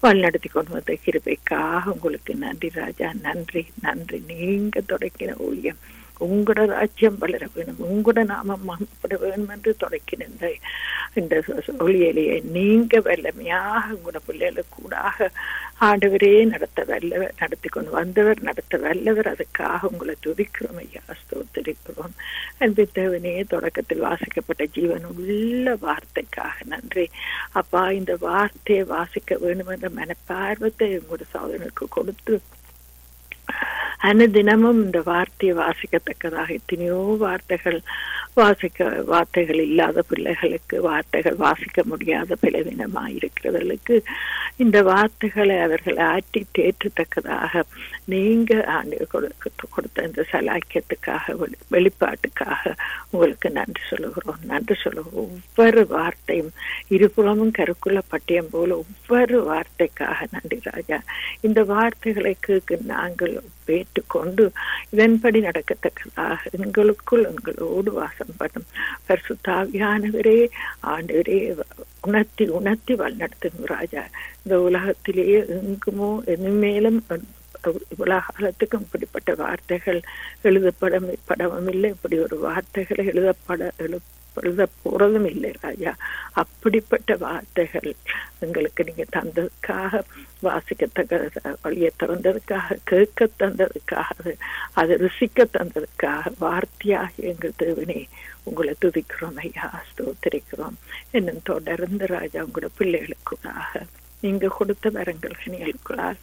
வழிநடத்தி கொண்டு வந்த கிருபைக்காக உங்களுக்கு நன்றி ராஜா. நன்றி நன்றி. நீங்க தொடக்கின ஊழியம் உங்களோட ராஜ்யம் வளர வேணும், உங்களோட நாமம் மகப்பட வேணும் என்று தொடக்கின இந்த ஒளியிலேயே நீங்க வல்லமையாக உங்களோட பிள்ளைகளுக்கு கூடாக ஆண்டவரே நடத்தி கொண்டு வந்தவர், நடத்த வல்லவர். அதுக்காக உங்களை துதிக்கிறோம் ஐயா, ஸ்தோத்திரிக்கிறோம். அன்பித்தவனே, தொடக்கத்தில் வாசிக்கப்பட்ட ஜீவன் உள்ள வார்த்தைக்காக நன்றி அப்பா. இந்த வார்த்தையை வாசிக்க வேண்டும் என்ற மனப்பார்வத்தை உங்களோட சகோதரனுக்கு கொடுத்து அனுதினமும் இந்த வார்த்தையை வாசிக்கத்தக்கதாக எத்தனையோ வார்த்தைகள் இல்லாத பிள்ளைகளுக்கு, வார்த்தைகள் வாசிக்க முடியாத பலவீனமாயிருக்கிறவர்களுக்கு இந்த வார்த்தைகளை அவர்களை ஆற்றி தேற்றத்தக்கதாக நீங்க கொடுத்த இந்த சலாக்கியத்துக்காக, வெளிப்பாட்டுக்காக உங்களுக்கு நன்றி சொல்லுகிறோம். நன்றி சொல்லுகிறோம். ஒவ்வொரு வார்த்தையும் இருபுறமும் கருக்குள்ள பட்டியம் போல ஒவ்வொரு வார்த்தைக்காக நன்றி ராஜா. இந்த வார்த்தைகளை நாங்கள் ஏற்றுக்கொண்டு இதன்படி நடக்கத்தக்கதாக எங்களோடு வாசம் பண்ணும் பரிசுத்த ஆவியானவரே, ஆண்டவரே உணர்த்தி வழிநடத்துங்க ராஜா. இந்த உலகத்திலேயே எங்குமோ இனிமேலும் உலகாலத்துக்கும் இப்படிப்பட்ட வார்த்தைகள் எழுதப்படவும் இல்லை, இப்படி ஒரு வார்த்தைகள் எழுத போறதும் இல்லை ராஜா. அப்படிப்பட்ட வார்த்தைகள் எங்களுக்கு நீங்க தந்ததுக்காக, வாசிக்கத்தக்க வழியை தந்ததுக்காக, கேட்க தந்ததுக்காக, அதை ருசிக்க தந்ததுக்காக, வார்த்தையாக எங்கள் தேவனே உங்களை துதிக்கிறோம் ஐயா, ஸ்தோத்திரிக்கிறோம். இன்னும் தொடர்ந்து ராஜா உங்களோட பிள்ளைகளுக்குள்ளாக நீங்க கொடுத்த வரங்கள் கனிகளுக்குள்ளால்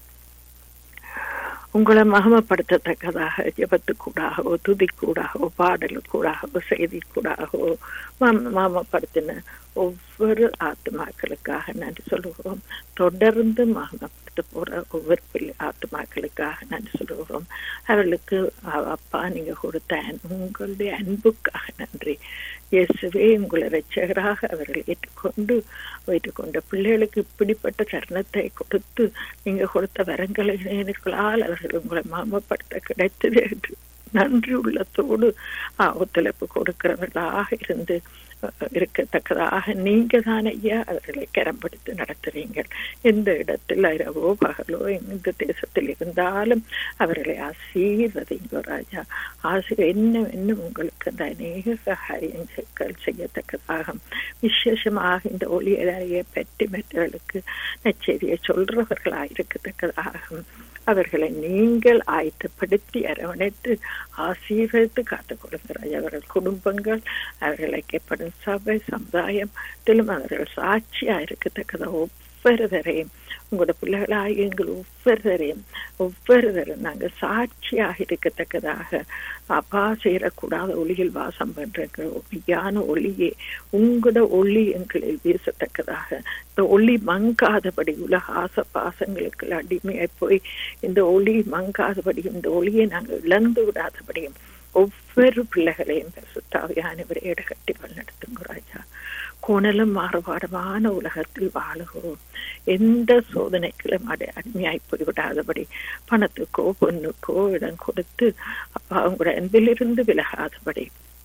உங்களை மகிமைப்படுத்தத்தக்கதாக ஜெபத்துக்கூடாகவோ, துதிக்கூடாகவோ, பாடலுக்கூடாகவோ, செய்திக்கூடாகவோ மகிமைப்படுத்தின ஒவ்வொரு ஆத்துமாக்களுக்காக நன்றி சொல்லுகிறோம். தொடர்ந்து மகிமைப்படுத்த போற ஒவ்வொரு ஆத்துமாக்களுக்காக நன்றி சொல்லுகிறோம். அவர்களுக்கு அப்பா நீங்க கொடுத்த உங்களுடைய அன்புக்காக நன்றி. இயேசுவே உங்களை இரட்சகராக அவர்கள் ஏற்றுக்கொண்ட பிள்ளைகளுக்கு இப்படிப்பட்ட தருணத்தை கொடுத்து நீங்க கொடுத்த வரங்களால் அவர்கள் உங்களை மகிமைப்படுத்த கிடைத்தது என்று நன்றி உள்ளத்தோடு ஒத்துழைப்பு கொடுக்கிறவர்களாக இருந்து இருக்கத்தக்கதாக நீங்க தான் ஐயா அவர்களை கரம்படுத்தி நடத்துறீங்க. எந்த இடத்தில் இரவோ பகலோ எந்த தேசத்தில் இருந்தாலும் அவர்களை ஆசீர்வதிங்க ராஜா. என்ன உங்களுக்கு அந்த அநேக சகாயங்கள் செய்யத்தக்கதாக விசேஷமாக இந்த ஒளியை பற்றி மற்றவர்களுக்கு நற்செய்தியை சொல்றவர்களாக இருக்கத்தக்கதாக அவர்களை நீங்கள் ஆயத்தப்படுத்தி அரவணைத்து ஆசீர்வதித்து காத்துக் கொடுக்கிறாய். அவர்கள் குடும்பங்கள், அவர்கள் ஐக்கியப்படும் சபை சமுதாயத்திலும் அவர்கள் சாட்சியா இருக்கத்தக்கத ஒவ்வொருவரையும் உங்களோட பிள்ளைகளாக எங்கள் ஒவ்வொருவரும் நாங்கள் சாட்சியாக இருக்கத்தக்கதாக அப்பா சேரக்கூடாத ஒளியில் வாசம் பண்ற ஒளியான ஒளியே உங்களோட ஒளி எங்களில் வீசத்தக்கதாக, இந்த ஒளி மங்காதபடி உலக ஆசை பாசங்களுக்கு அடிமையாய் போய் இந்த ஒளி மங்காதபடி, இந்த ஒளியை நாங்கள் இழந்து விடாதபடியும் ஒவ்வொரு பிள்ளைகளையும் பரிசுத்தாவியானவரை இடகட்டி வழிநடத்துங்க ராஜா. கோணலும் மாறுபாடுமான உலகத்தில் வாழுகிறோம். எந்த சோதனைகளும் அடிமையாய் போய்விடாதபடி, பணத்துக்கோ பொண்ணுக்கோ இடம் கொடுத்து அப்பா உங்களோட அன்பிலிருந்து விலகாதபடி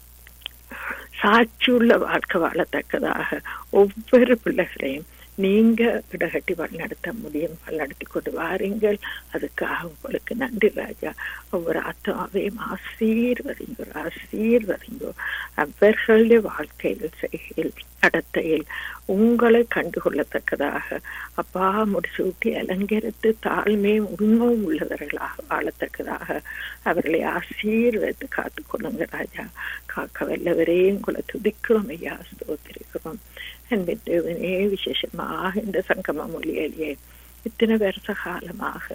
சாட்சியுள்ள வாழ்க்கை வாழத்தக்கதாக ஒவ்வொரு பிள்ளைகளையும் நீங்க இடகட்டி வழிநடத்த முடியும். வழிநடத்தி கொண்டு வாருங்கள். அதுக்காக உங்களுக்கு நன்றி ராஜா. ஒவ்வொரு ஆத்மாவையும் ஆசீர்வதிங்கோ. அவர்களுடைய வாழ்க்கையில் செய்கையில் நடத்தையில் உங்களை கண்டுகொள்ளத்தக்கதாக அப்பா முடிசூட்டி அலங்கரித்து தாழ்மையும் உண்மையும் உள்ளவர்களாக வாழத்தக்கதாக அவர்களை ஆசீர்வதித்து காத்துக்கொள்ளுங்க ராஜா. காக்க வல்லவரே உங்களை துதிக்கிறோம் ஐயா, ஸ்தோத்திரிக்கிறோம். அன்பின் தேவனே, விசேஷமாக இந்த சங்கம மொழியிலேயே இத்தனை வருஷ காலமாக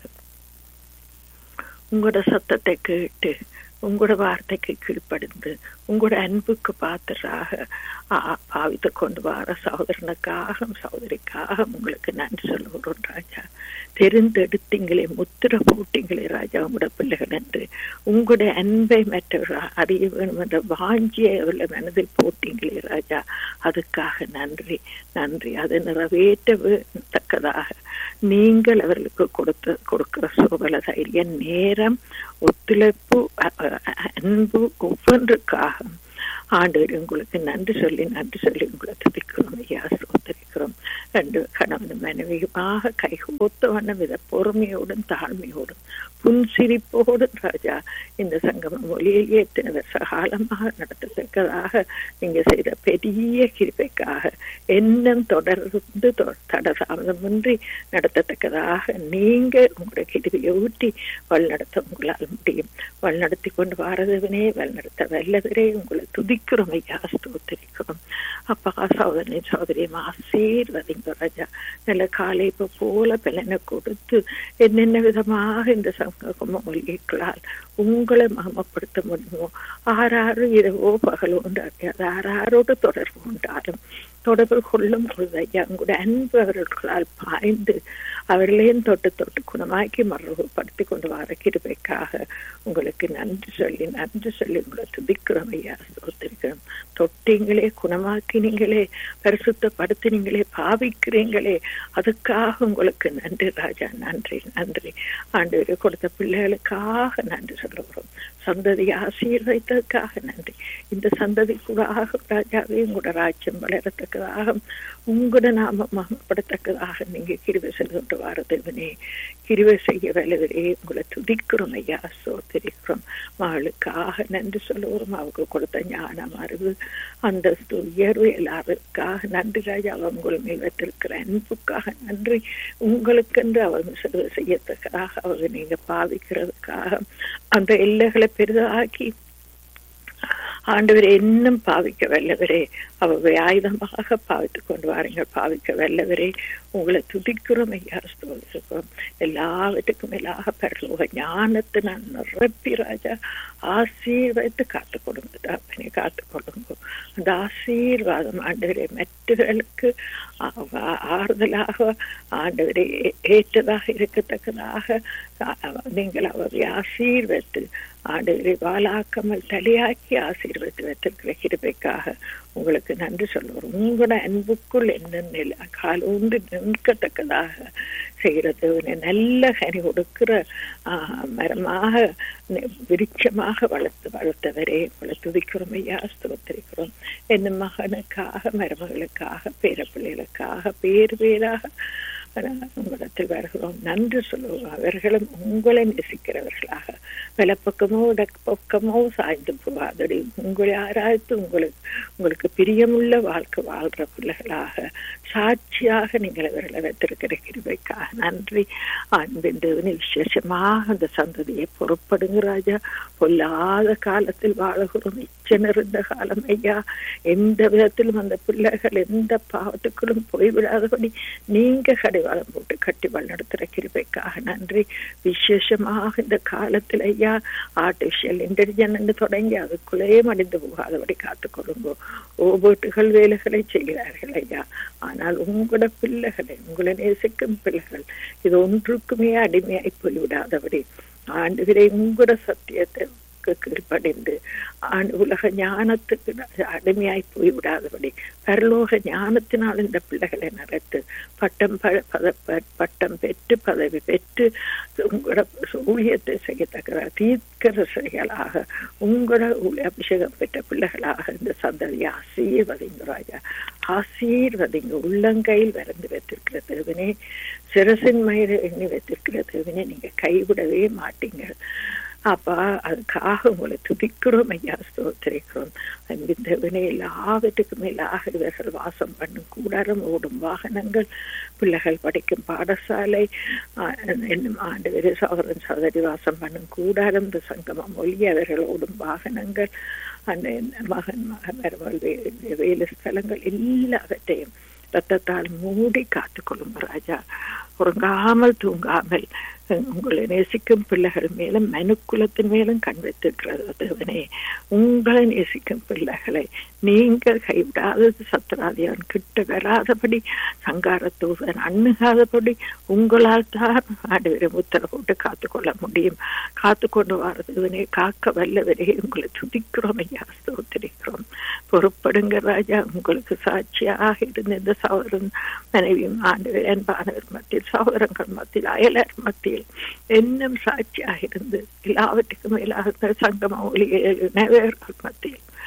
உங்களோட சத்தத்தை கேட்டு உங்களோட வார்த்தைக்கு கீழ்ப்படிந்து உங்களோட அன்புக்கு பாத்திராக பாவித்து கொண்டு வர சகோதரிக்காக உங்களுக்கு நன்றி சொல்லுகிறோம் ராஜா. தெரிந்தெடுத்தீங்களே, முத்திர போட்டீங்களே ராஜா உங்களோட பிள்ளைகள் என்று உங்களுடைய அன்பை மற்றவர்கள் அறிய வேணும் என்ற வாஞ்சியை அவர்கள் மனதில் போட்டீங்களே ராஜா. அதுக்காக நன்றி. அதை நிறைவேற்றத்தக்கதாக நீங்கள் அவர்களுக்கு கொடுக்கிற சோதல தைரியம், நேரம், ஒத்துழைப்பு, அன்பு ஒவ்வொன்றுக்காக ஆண்டவர் உங்களுக்கு நன்றி சொல்லி உங்களை துதிக்கிறோம் ஐயா, ஸ்தோத்திரிக்கிறோம். ரெண்டு கணவன் மனைவியுமாக கைகோத்த வண்ணம் வித பொறுமையோடும் தாழ்மையோடும் புன்சிரிப்போடும் ராஜா இந்த சங்கமம் மொழியிலேயே எத்தனை வருஷ காலமாக நடத்தத்தக்கதாக நீங்க செய்த பெரிய கிருபைக்காக இன்னும் தொடர்ந்து தடதாமதமின்றி நடத்தத்தக்கதாக நீங்க உங்களுடைய கிருபையை ஊட்டி வழிநடத்த உங்களால் முடியும். வழிநடத்தி கொண்டு வாரதுவனே வழிநடத்த வல்லவரே உங்களை துதிக்கிறோம் ஐயா, ஸ்தோத்திரிக்கிறோம். அப்பா சகோதரனை சகோதரியும் ஆசீர்வதிங்க ராஜா. நல்ல காலை போல பலனை கொடுத்து என்னென்ன விதமாக இந்த சங்கம மொழிகளால் உங்களை மகமப்படுத்த முடியுமோ, ஆறாறு இரவோ பகலோ உண்டாது ஆறாரோடு தொடர்பு உண்டாலும் தொடர்பு கொள்ளும் பொழுது ஐயா உங்களுடைய அன்பு அவர்களால் பாய்ந்து அவர்களையும் தொட்டு குணமாக்கி மறுபடுத்தி கொண்டு வர கிருபைக்காக உங்களுக்கு நன்றி சொல்லி உங்களை துதிக்கிறோம் ஐயா, ஸ்தோத்திரிக்கிறோம். தொட்டீங்களே, குணமாக்கினீங்களே, பரிசுத்தப்படுத்தினீங்களே, பாவிக்கிறீங்களே, அதுக்காக உங்களுக்கு நன்றி ராஜா. நன்றி ஆண்டவரே, கொடுத்த பிள்ளைகளுக்காக நன்றி சொல்லுகிறோம். சந்ததி ஆசீர்வதித்ததுக்காக நன்றி. இந்த சந்ததி கூட ராஜாவே உங்களோட ராஜ்யம் வளரத்தக்கதாக உங்களோட நாம மகப்படத்தக்கதாக நீங்க கிருபை சென்று வாரதேவனே, கிருபை செய்ய வல்லவரே உங்களை துதிக்கிறோம் ஐயா, ஸ்தோத்திரிக்கிறோம். மகளுக்காக நன்றி சொல்லுவோம். அவங்க கொடுத்த ஞானம், அறிவு, அந்தஸ்து, உயர்வு எல்லாருக்காக நன்றி ராஜா. உங்கள் மேல் வைத்திருக்கிற அன்புக்காக நன்றி. உங்களுக்கென்று அவங்க செலவு செய்யத்தக்கதாக அவங்க நீங்க பாவிக்கிறதுக்காக அந்த எல்லைகளை பெரிதாக்கி ஆண்டவரே இன்னும் பாவிக்க வல்லவரே, அவரை ஆயுதமாக பாவித்துக் கொண்டு வாருங்கள். பாவிக்க வல்லவரே உங்களை துதிக்கிறோம் ஐயா, ஸ்தோத்திரிக்கிறோம். எல்லாவற்றுக்கும் மேலாக பரலோக ஞானத்தை நான் நிரப்பி ராஜா ஆசீர்வதித்து காத்துக் கொடுங்க தாப்பனே, காத்துக் கொள்ளுங்க. அந்த ஆசீர்வாதம் ஆண்டவரே மற்றவர்களுக்கு ஆறுதலாக ஆண்டவரே ஏற்றதாக இருக்கத்தக்கதாக நீங்கள் அவரை ஆசீர்வதித்து ஆண்டவரை வாழாக்காமல் தலையாக்கி ஆசீர்வதித்து வைத்திருக்கிற கிருபைக்காக உங்களுக்கு நன்றி சொல்லுவோம். உங்களோட அன்புக்குள் என்ன கால் ஊன்றி நிற்கத்தக்கதாக செய்கிறது நல்ல கனி கொடுக்கிற மரமாக விருட்சமாக வளர்த்தவரே உங்களை துதிக்கிறோம் ஐயா, ஸ்தோத்திரிக்கிறோம். என் மகனுக்காக, மருமகளுக்காக, பேரப்பிள்ளைகளுக்காக பேராக உங்களிடத்தில் வருகிறோம். நன்றி சொல்லுவோம். அவர்களும் உங்களை நேசிக்கிறவர்களாக வலப்பக்கமோ இடப்பக்கமோ சாய்ந்து போகாதடி உங்களை ஆராய்த்து உங்களுக்கு பிரியமுள்ள வாழ்க்கை வாழ்ற பிள்ளைகளாக சாட்சியாக நீங்கள் அவர்களை வைத்திருக்கிற கிருபைக்காக நன்றி. அன்பின் தேவனே, விசேஷமாக அந்த சந்ததியை பொறுப்படுங்க ராஜா. பொல்லாத காலத்தில் வாழுகிறோம், நிறந்த காலம் ஐயா. எந்த விதத்திலும் அந்த பிள்ளைகள் எந்த பாவத்துக்களும் போய்விடாதபடி நீங்க கடிவாளம் போட்டு கட்டி வழிநடத்துற கிருபைக்காக நன்றி. விசேஷமாக இந்த காலத்தில் ஐயா ஆர்டிபிஷியல் இன்டெலிஜென்ஸ் தொடங்கி அதுக்குள்ளே மடிந்து போகாதபடி காத்துக்கொள்ளுங்க. ஓபோட்டுகள் வேலைகளை செய்கிறார்கள் ஐயா. ஆனால் உங்களோட பிள்ளைகளை, உங்களை நேசிக்கும் பிள்ளைகள் இது ஒன்றுக்குமே அடிமையாய் போய்விடாதபடி ஆண்டவரே உங்களோட சத்தியத்தை கீழ்ப்படிந்து உலக ஞானத்துக்கு அடிமையாய் போய்விடாதபடி பரலோக ஞானத்தினால் இந்த பிள்ளைகளை நடத்து பட்டம் பெற்று பதவி பெற்று உங்களோட ஊழியத்தை செய்யத்தக்க தீர்க்கரசிகளாக உங்களோட அபிஷேகம் பெற்ற பிள்ளைகளாக இந்த சந்ததியை ஆசீர்வதிங்க ராஜா, ஆசீர்வதிங்க. உள்ளங்கையில் வரைந்து வைத்திருக்கிற தேவனே, சிரசின் மயிரை எண்ணி வைத்திருக்கிற தேவனே, நீங்க கைவிடவே மாட்டீங்க அப்பா. அதுக்காக உங்களை துதிக்கிறோம் ஐயா, ஸ்தோத்திரிக்கிறோம். அன்பின் தேவனே, எல்லாவற்றுக்கும் மேலாக இவர்கள் வாசம் பண்ணும் கூடாரம், ஓடும் வாகனங்கள், பிள்ளைகள் படிக்கும் பாடசாலை, என்னும் ஆண்டு சகோதரன் சகோதரி வாசம் பண்ணும் கூடாரம், இந்த சங்கமம் மொழி, அவர்கள் ஓடும் வாகனங்கள், அந்த மகன் வேலை ஸ்தலங்கள் எல்லாவற்றையும் ரத்தத்தால் மூடி காத்துக்கொள்ளும் ராஜா. உறங்காமல் தூங்காமல் உங்களை நேசிக்கும் பிள்ளைகள் மேலும் மனுக்குலத்தின் மேலும் கண் வைத்திருக்கிறது தேவனே. உங்களை நேசிக்கும் பிள்ளைகளை நீங்கள் கைவிடாதது, சத்ராதியான் கிட்ட வராதபடி, சங்காரத்தூதன் அண்ணுகாதபடி உங்களால் தான் ஆண்டவரை முத்திர போட்டு காத்துக்கொள்ள முடியும். காத்துக்கொண்டு வாரதுவனே, காக்க வல்லவரே உங்களை துதிக்கிறோம் ஐயா, ஸ்தோத்திரிக்கிறோம். பொறுப்படுங்க ராஜா. உங்களுக்கு சாட்சியாக இருந்த இந்த சகோதரன் மனைவியும் ஆண்டவர் அன்பானவர் மத்தியில், சகோதரங்கள் மத்தியில், அயலர் மத்தியில் இன்னும் சாட்சியாக இருந்து எல்லாவற்றுக்கும் மேலாக சங்கம ஒளியர்கள் மத்தியில்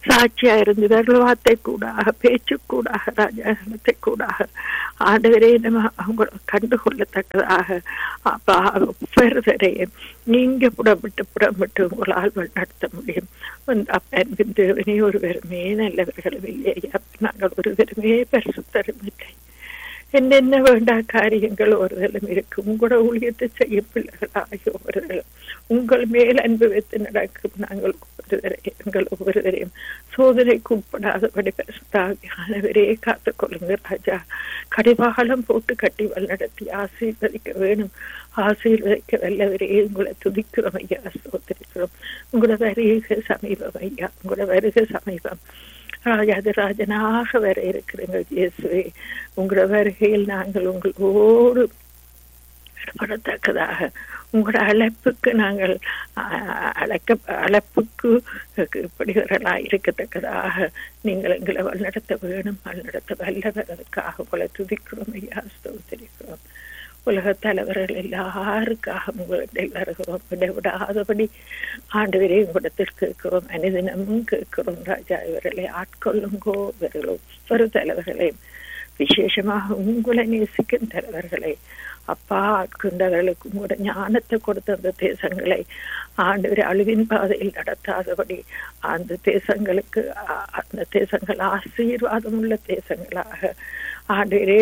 சாட்சியா இருந்து வார்த்தை கூடாக பேச்சு கூடாக ராஜாத்தை கூடாக ஆண்டவரே நம்ம அவங்க கண்டுகொள்ளத்தக்கதாக அப்பா பெறுதரையும் நீங்க புறப்பட்டு உங்களால் நடத்த முடியும். அன்பின் தேவனே ஒருவருமே நல்லவர்களும் இல்லையா, நாங்கள் ஒருவருமே பரிசுத்தரும் இல்லை. என்னென்ன வேண்டா காரியங்கள் ஒருதலும் இருக்கு. உங்களோட ஊழியத்தை செய்ய பிள்ளைகளாகி ஒருதலும் உங்கள் மேல் அன்பு வைத்து நடக்கும் நாங்கள் எங்கள் ஒவ்வொருவரையும் சோதனைக்கு உட்படாதபடி பரிசுத்தாவியானவரே காத்துக் கொள்ளுங்க ராஜா. கடிவாளம் போட்டு கட்டி வழிநடத்தி ஆசீர்வதிக்க வேணும். ஆசீர்வதிக்க வல்லவரே உங்களை துதிக்கிறோம் ஐயா, ஸ்தோத்திரிக்கிறோம். உங்களோட வருகை சமீபம் ஐயா, உங்களோட வருகை சமீபம். ராஜராஜனாக வர இருக்கிறீங்க இயேசுவே. உங்களோட வருகையில் நாங்கள் உங்களோடு படத்தக்கதாக உங்களோட அழைப்புக்கு நாங்கள் அழைப்புக்கு இப்படிகளா இருக்கத்தக்கதாக நீங்கள் எங்களை வழிநடத்த வேணும். வழிநடத்த வல்லவர், அதுக்காக உங்களை துதிக்கிறோம் ஐயா, ஸ்தோத்திரிக்கிறோம். உலக தலைவர்கள் எல்லாருக்காக உங்களிடம் வருகிறோம். விடாதபடி ஆண்டவரே உங்களிடத்தில் கேட்கிறோம், அனுதினமும் கேட்கிறோம் ராஜா. இவர்களை ஆட்கொள்ளுங்கோ. இவர்கள் ஒவ்வொரு தலைவர்களையும் விசேஷமாக உங்களை நேசிக்கும் தலைவர்களை அப்பா ஆட்கொண்டவர்களுக்கு உங்களோட ஞானத்தை கொடுத்த அந்த தேசங்களை ஆண்டவரை அழிவின் பாதையில் நடத்தாதபடி அந்த தேசங்களுக்கு அந்த தேசங்கள் ஆசீர்வாதம் உள்ள தேசங்களாக ஆண்டவரே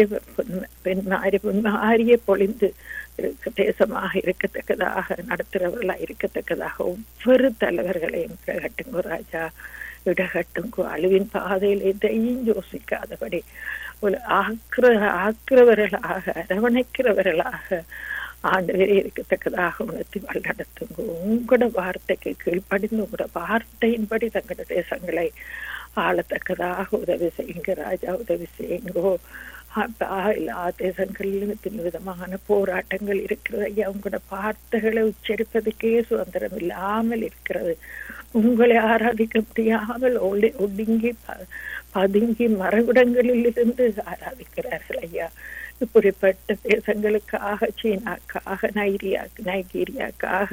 பொன்மாரியே பொழிந்து தேசமாக இருக்கத்தக்கதாக நடத்துகிறவர்களாக இருக்கத்தக்கதாக ஒவ்வொரு தலைவர்களையும் இடகட்டுங்கோ ராஜா, இடகட்டுங்கோ. அழிவின் பாதையில் எதையும் யோசிக்காதபடி ஒரு ஆக்குறவர்களாக அரவணைக்கிறவர்களாக ஆண்டவரே இருக்கத்தக்கதாக உணர்த்தி வழிநடத்துங்கோ. உங்களோட வார்த்தைக்கு கீழ்ப்படிந்து உங்களோட வார்த்தையின்படி தங்களோட தேசங்களை ஆளத்தக்கதாக உதவி செய்யுங்க ராஜா, உதவி செய்யுங்கோ. எல்லா தேசங்களிலும் இத்தனை விதமான போராட்டங்கள் இருக்கிறது ஐயா. உங்களோட வார்த்தைகளை உச்சரிப்பதுக்கே சுதந்திரம் இல்லாமல் இருக்கிறது. உங்களை ஆராதிக்க முடியாமல் ஒடுங்கி பதுங்கி மறைவிடங்களில் இருந்து ஆராதிக்கிறார்கள் ஐயா. இப்படிப்பட்ட தேசங்களுக்காக, சீனாக்காக, நைஜீரியாக்காக,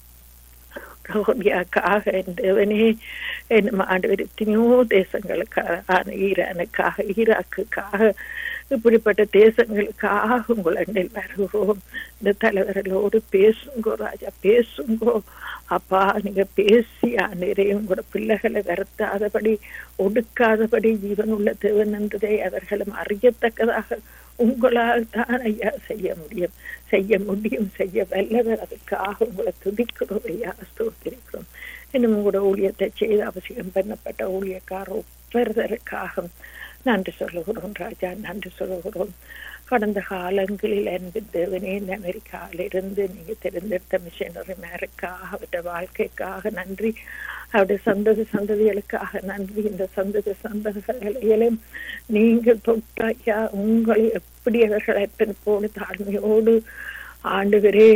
ரோமியாக்காக, தேவனே என்ன ஆண்டவர் எத்தனையோ தேசங்களுக்காக, ஈரானுக்காக, ஈராக்குக்காக, இப்படிப்பட்ட தேசங்களுக்காக உங்களில் வருகிறோம். இந்த தலைவர்களோடு பேசுங்கோ ராஜா, பேசுங்கோ அப்பா. நீங்க பேசி நிறைய உங்களோட பிள்ளைகளை வருத்தாதபடி ஒடுக்காதபடி ஜீவன் உள்ள தேவன் என்பதை அவர்களும் அறியத்தக்கதாக உங்களால் தான் ஐயா செய்ய முடியும், செய்ய வல்லவர். அதுக்காக உங்களை துதிக்கிறோம் ஐயா, ஸ்தோத்திரிக்கிறோம். இன்னும் உங்களோட ஊழியத்தை செய்து அவசியம் பண்ணப்பட்ட ஊழியக்கார ஒவ்வொருவருக்காக நன்றி சொல்லுகிறோம் ராஜா, நன்றி சொல்லுகிறோம். கடந்த காலங்களில் அன்பு தேவனே, அமெரிக்காவில் இருந்து நீங்க தேர்ந்தெடுத்த மிஷனரி மேருக்காக, அவருடைய வாழ்க்கைக்காக நன்றி, அவருடைய சந்ததிகளுக்காக நன்றி. இந்த சந்ததிகளையும் நீங்கள் தொட்டாயா உங்களை எப்படி அவர்கள் அர்ப்பணிப்போடு தாழ்மையோடு ஆண்டவரே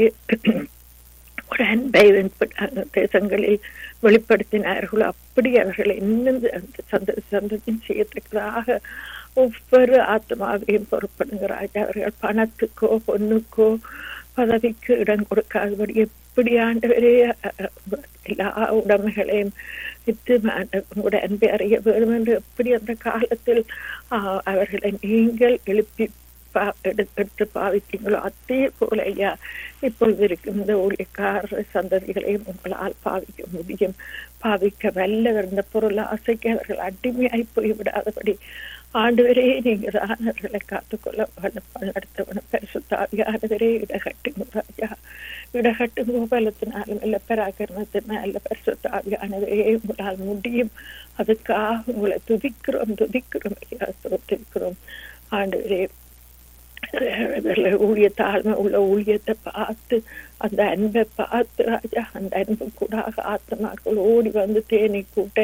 ஒரு அன்பை தேசங்களில் வெளிப்படுத்தினார்களோ அப்படி அவர்கள் இன்னும் சந்ததியும் செய்யத்தக்கதாக ஒவ்வொரு ஆத்மாவையும் பொறுப்படுகிறார். அவர்கள் பணத்துக்கோ பொண்ணுக்கோ பதவிக்கு இடம் கொடுக்காதபடி எப்படி ஆண்டவரே எல்லா உடைமைகளையும் வித்து உங்களோட அன்பை அறிய வேண்டும் என்று எப்படி அந்த காலத்தில் அவர்களை நீங்கள் எழுப்பி எடுத்து பாவித்தீங்களோ அதே போல ஐயா இப்பொழுது இருக்கும் இந்த ஊழியக்கார சந்ததிகளையும் உங்களால் பாவிக்க முடியும். பாவிக்க வல்லவர். இந்த பொருள் ஆசைக்கு அவர்கள் அடிமையாய் போய்விடாதபடி ஆண்டவரே நீங்க தான் அவர்களை காத்துக்கொள்ள நடத்தவன பரிசுத்தாவியானவரே இடகட்டுங்க ராஜா, இடகட்டுங்க. பலத்தினாலும் இல்ல பராக்கிரமத்தினால இல்ல பரிசுத்தாவியானவரே உங்களால் முடியும். அதுக்காக உங்களை துதிக்கிறோம் ஐயா, ஸ்தோத்திரிக்கிறோம் ஆண்டவரே. ஊழிய தாழ்மை உள்ள ஊழியத்தை பார்த்து அந்த அன்பை பார்த்து ராஜா, அந்த அன்பு கூட ஆத்மாக்கள் ஓடி வந்து தேனீ கூட்டை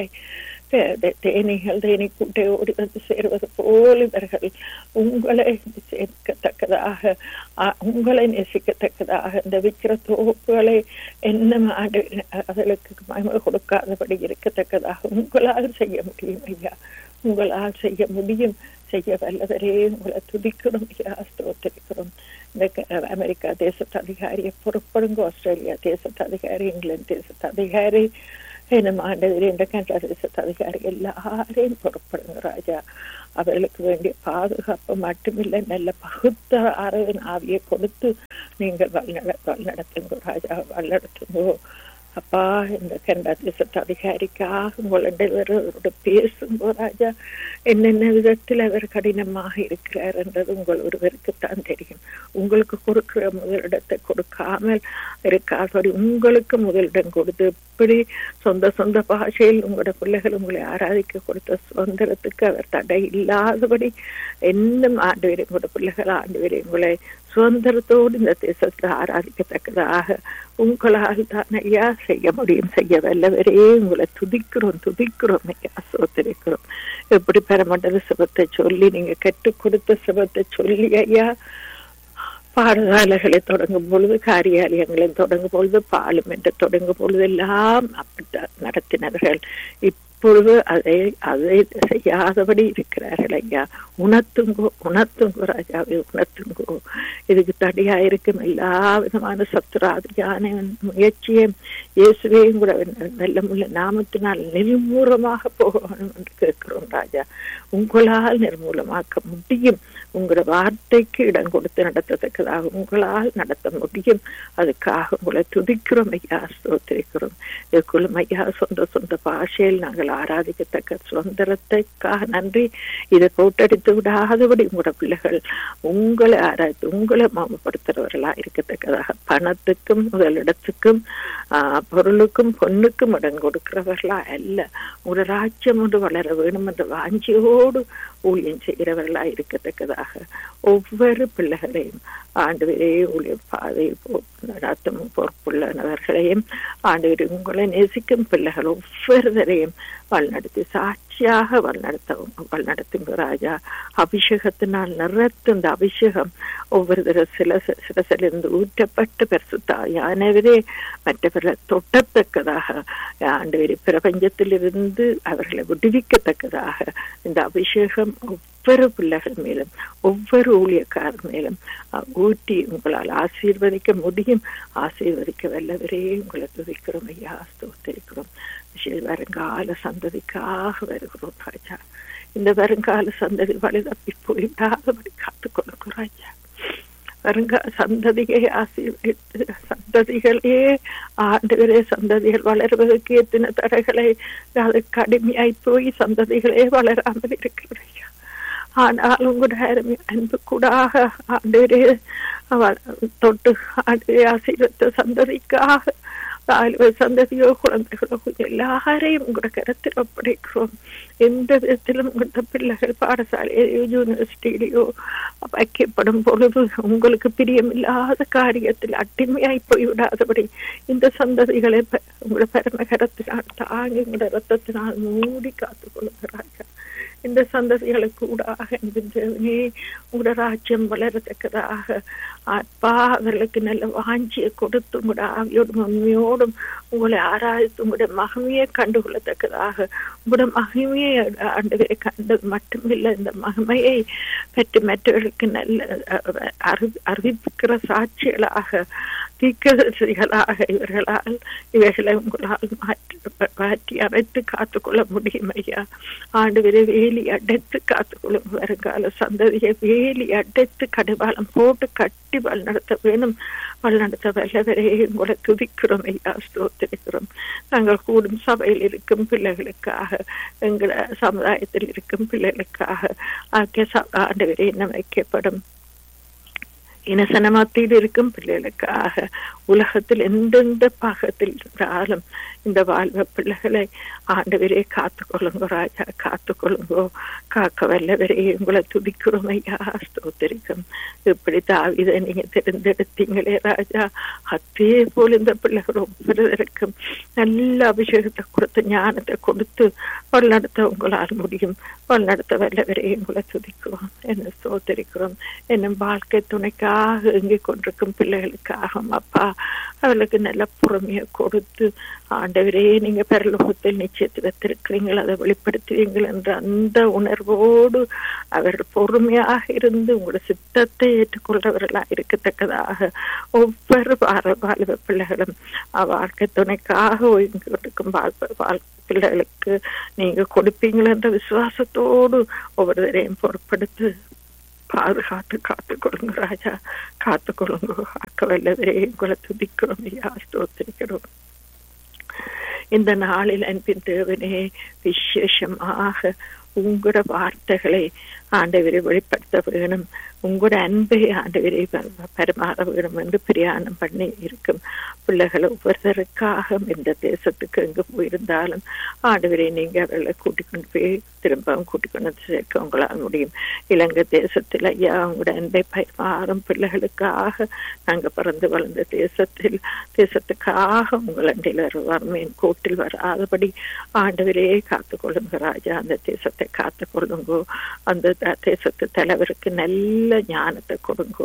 ஓடி வந்து சேர்வது போல் இவர்கள் உங்களை சேர்க்கத்தக்கதாக, உங்களை நேசிக்கத்தக்கதாக இந்த விக்கிர தோப்புகளை என்ன அதற்கு மகிமை கொடுக்காதபடி இருக்கத்தக்கதாக உங்களால் செய்ய முடியும் ஐயா, உங்களால் செய்ய முடியும். செய்ய வல்லவரே உங்களை துதிக்கிறோம் ஐயா, ஸ்தோத்திரிக்கிறோம். இந்த அமெரிக்கா தேசத்து அதிகாரியை பொறுப்படுங்க, ஆஸ்திரேலியா தேசத்து அதிகாரி, இங்கிலாந்து தேசத்து அதிகாரி, என்னும் ஆண்டவரே என்ற கண்டரசத்து அதிகாரி எல்லாரையும் பொறுப்படுங்க ராஜா. அவர்களுக்கு வேண்டிய பாதுகாப்பு மட்டுமில்லை, நல்ல பகுத்த ஆரோக்கிய ஆவியை கொடுத்து நீங்கள் வழிநடத்துங்க ராஜா, வழிநடத்துங்கோ அப்பா. இந்த கனடா தேசத்து அதிகாரிக்காக உங்களோட பேசுங்கோ ராஜா. என்னென்ன விதத்தில் அவர் கடினமாக இருக்கிறார் என்றது உங்கள் ஒருவருக்குத்தான் தெரியும். உங்களுக்கு கொடுக்கிற முதலிடத்தை கொடுக்காமல் இருக்காதபடி உங்களுக்கு முதலிடம் கொடுத்து எப்படி சொந்த பாஷையில் உங்களோட பிள்ளைகள் உங்களை ஆராதிக்க கொடுத்த சுதந்திரத்துக்கு அவர் தடை இல்லாதபடி இன்னும் ஆண்டு உங்களோட பிள்ளைகள் ஆண்டு உங்களை சுதந்திரத்தோடு இந்த தேசத்தில் ஆராதிக்கத்தக்கதாக உங்களால் தான் ஐயா செய்ய முடியும். செய்ய வல்லவரே உங்களை துதிக்கிறோம் ஐயா, சோதரிக்கிறோம். எப்படி பெறமண்டல சிவத்தை சொல்லி நீங்க கற்றுக் கொடுத்த சிவத்தை சொல்லி ஐயா பாடசாலைகளை தொடங்கும் பொழுது, காரியாலயங்களை தொடங்கும் பொழுது, பாலும் என்று தொடங்கும் பொழுது எல்லாம் அப்படித்தான் நடத்தினார்கள். இப்பொழுது அதை செய்யாதபடி இருக்கிறார்கள் ஐயா. உணர்த்துங்கோ ராஜாவை, உணர்த்துங்கோ. இதுக்கு தடையா இருக்கும் எல்லா விதமான சத்துராதியான முயற்சியும் இயேசுவையும் கூட நல்ல முள்ள நாமத்தினால் நிர்மூலமாக போக வேண்டும் என்று கேட்கிறோம் ராஜா. உங்களால் நிர்மூலமாக்க முடியும். உங்களோட வார்த்தைக்கு இடம் கொடுத்து நடத்தத்தக்கதாக உங்களால் நடத்த முடியும். அதுக்காக உங்களை துதிக்கிறோம் ஐயா, ஸ்தோத்திரிக்கிறோம். இதுக்குள்ளும் ஐயா சொந்த பாஷையில் நாங்கள் ஆராதிக்கத்தக்க சுதந்திரத்துக்காக நன்றி. இதை போட்டடித்து விடாதபடி உங்களோட பிள்ளைகள் உங்களை ஆராய்த்து உங்களை மாமப்படுத்துறவர்களா இருக்கத்தக்கதாக பணத்துக்கும் முதலிடத்துக்கும் பொருளுக்கும் பொண்ணுக்கும் இடம் கொடுக்கிறவர்களா அல்ல, உங்களோட ராஜ்யம் ஒன்று வளர வேணும் என்ற வாஞ்சியோடு ஊழியம் செய்கிறவர்களா இருக்கத்தக்கதாக ஒவ்வொரு பிள்ளைகளையும் ஆண்டவரே ஊழிய பாதையில் நடத்தும் பொறுப்புள்ளவர்களையும் ஆண்டவரே உங்களை நேசிக்கும் பிள்ளைகள் ஒவ்வொருவரையும் வழிநடத்தி சாட்சியாக வழிநடத்துங்க ராஜா. அபிஷேகத்தினால் நிறத்து இந்த அபிஷேகம் ஒவ்வொரு சிலசிலிருந்து ஊற்றப்பட்டு பரிசுத்தாயானவரே மற்றவர்களை தொட்டத்தக்கதாக ஆண்டவரே பிரபஞ்சத்திலிருந்து அவர்களை விடுவிக்கத்தக்கதாக இந்த அபிஷேகம் ஒவ்வொரு பிள்ளைகள் மேலும் ஒவ்வொரு ஊழியக்காரர் மேலும் ஊட்டி உங்களால் ஆசீர்வதிக்க முடியும். ஆசீர்வதிக்க வல்லவரே உங்களை துதிக்கிறோம் ஐயா, ஸ்தோத்திரிக்கிறோம். வருங்கால சந்ததிக்காக வருகிறோம் ராஜா. இந்த வருங்கால சந்ததி வழி தப்பி போய்விடாதபடி காத்துக்கொள்ளும் ராஜா. வருங்கால சந்ததியை ஆசீர்வதித்து சந்ததிகளே ஆண்டுகளே சந்ததிகள் வளர்வதற்கு எத்தனை தடைகளை அது கடுமையாய் போய் சந்ததிகளே வளராமல் இருக்கிற ஐயா. ஆனால் உங்களுடைய அன்பு கூடாக ஆண்டவரே தொட்டு ஆண்டு ஆசீர்வத்த சந்ததிக்காக சந்ததியோ குழந்தைகளோ எல்லாரையும் உங்களோட கருத்தில் ஒப்படைக்கிறோம். எந்த விதத்திலும் உங்களோட பிள்ளைகள் பாடசாலையிலையோ யூனிவர்சிட்டியிலையோ வைக்கப்படும் பொழுது உங்களுக்கு பிரியமில்லாத காரியத்தில் அடிமையாய் போய்விடாதபடி இந்த சந்ததிகளை உங்களோட பரமகரத்தினால் தாங்கி உங்களோட ரத்தத்தினால் மூடி காத்துக்கொள்ளுகிறாங்க. இந்த சந்ததிகளுக்கு கூடாக உங்களோட ராஜ்யம் வளரத்தக்கதாக அப்பா அவர்களுக்கு நல்ல வாஞ்சியை கொடுத்து உங்களோட ஆவியோடும் உண்மையோடும் உங்களை ஆராய்த்து உங்களுடைய மகிமையை கண்டுகொள்ளத்தக்கதாக உங்களோட மகிமையை ஆண்டவரை கண்டது மட்டுமில்லை, இந்த மகிமையை பற்றி மற்றவர்களுக்கு நல்ல அறிவிக்கிற சாட்சிகளாக தீர்க்கதரிசிகளாக இவைகளை உங்களால் மாற்றி அமைத்து காத்துக்கொள்ள முடியும் ஐயா. ஆண்டவரை வேலி அடைத்து காத்துக்கொள்ளும். வருங்கால சந்ததியை வேலி அடைத்து கடிவாளம் போட்டு கட்டி வழிநடத்த வேணும். வழிநடத்த வல்லவரே உங்களை துதிக்கிறோம் ஐயா, ஸ்தோத்திரிக்கிறோம். நாங்கள் கூடும் சபையில் இருக்கும் பிள்ளைகளுக்காக, எங்கள் சமுதாயத்தில் இருக்கும் பிள்ளைகளுக்காக ஆண்டவரே என்ன வைக்கப்படும் இனசன மத்தியில் இருக்கும் பிள்ளைகளுக்காக உலகத்தில் எந்தெந்த பாகத்தில் இருந்தாலும் இந்த வாழ்வ பிள்ளைகளை ஆண்டவரே காத்துக்கொள்ளுங்கோ ராஜா, காத்துக்கொள்ளுங்கோ. காக்க வல்லவரே உங்களை துதிக்கிறோம் ஐயா, ஸ்தோத்திரிக்கும். இப்படி தாவீதை நீங்க தேர்ந்தெடுத்தீங்களே ராஜா, அதே போல இந்த பிள்ளைகள் ஒவ்வொருவருக்கும் நல்ல அபிஷேகத்தை கொடுத்து ஞானத்தை கொடுத்து வழிநடத்த உங்களால் முடியும். வழிநடத்த வல்லவரே உங்களை துதிக்கிறோம், என்ன ஸ்தோத்திரிக்கிறோம். என்னும் வாழ்க்கை துணைக்காக எங்கே கொண்டிருக்கும் பிள்ளைகளுக்காக அப்பா அவர்களுக்கு நல்ல பொறுமையை கொடுத்து ஆண்டு ஆண்டவரே நீங்க பரலோகத்தில் நிச்சயத்தை வைத்திருக்கிறீங்கள், அதை வெளிப்படுத்துவீங்கள் என்ற அந்த உணர்வோடு அவர்கள் பொறுமையாக இருந்து உங்களோட சித்தத்தை ஏற்றுக்கொள்றவர்களாக இருக்கத்தக்கதாக ஒவ்வொரு வாலிப பிள்ளைகளும் வாழ்க்கை துணைக்காக ஓய்ந்திருக்கும் பிள்ளைகளுக்கு நீங்க கொடுப்பீங்கள் என்ற விசுவாசத்தோடு ஒவ்வொருவரையும் பொறுப்படுத்து பாதுகாத்து காத்துக்கொள்ளுங்க ராஜா, காத்துக்கொள்ளுங்க. ஆக்க வல்லவரையும் உங்களை துதிக்கிறோம் ஐயா, ஸ்தோத்திரிக்கிறோம். இந்த நாளில் அன்பின் தேவனே விசேஷமாக உங்களோட வார்த்தைகளை ஆண்டவரை வெளிப்படுத்த வேணும், உங்களோட அன்பை ஆண்டவரை பரிமாற வேணும் என்று பிரயாணம் பண்ணி இருக்கும் பிள்ளைகள் ஒவ்வொருத்தருக்காக இந்த தேசத்துக்கு எங்கு போயிருந்தாலும் ஆண்டவரை நீங்க அவர்களை கூட்டிக் கொண்டு போய் திரும்பவும் கூட்டிக் கொண்டு சேர்க்க உங்களால் முடியும். இலங்கை தேசத்தில் ஐயா உங்களோட அன்பை பரிமாறும் பிள்ளைகளுக்காக நாங்கள் பிறந்து வளர்ந்த தேசத்துக்காக உங்கள் அண்டையில் வறுமையின் கோட்டில் வராதபடி ஆண்டவரே காத்துக்கொள்ளுங்க ராஜா. அந்த தேசத்தை காத்துக்கொள்ளுங்கோ, அந்த தேசத்து தலைவருக்கு நல்ல ஞானத்தை கொடுங்கோ.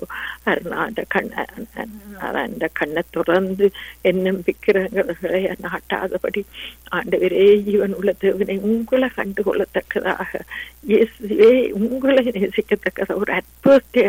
அந்த கண்ணை துறந்து என்னும் விக்கிரங்களை நாட்டாதபடி ஆண்டவரே ஜீவன் உள்ள தேவனை உங்களை கண்டுகொள்ளத்தக்கதாக இயேசுவே உங்களை நேசிக்கத்தக்கதாக ஒரு அற்புதத்தை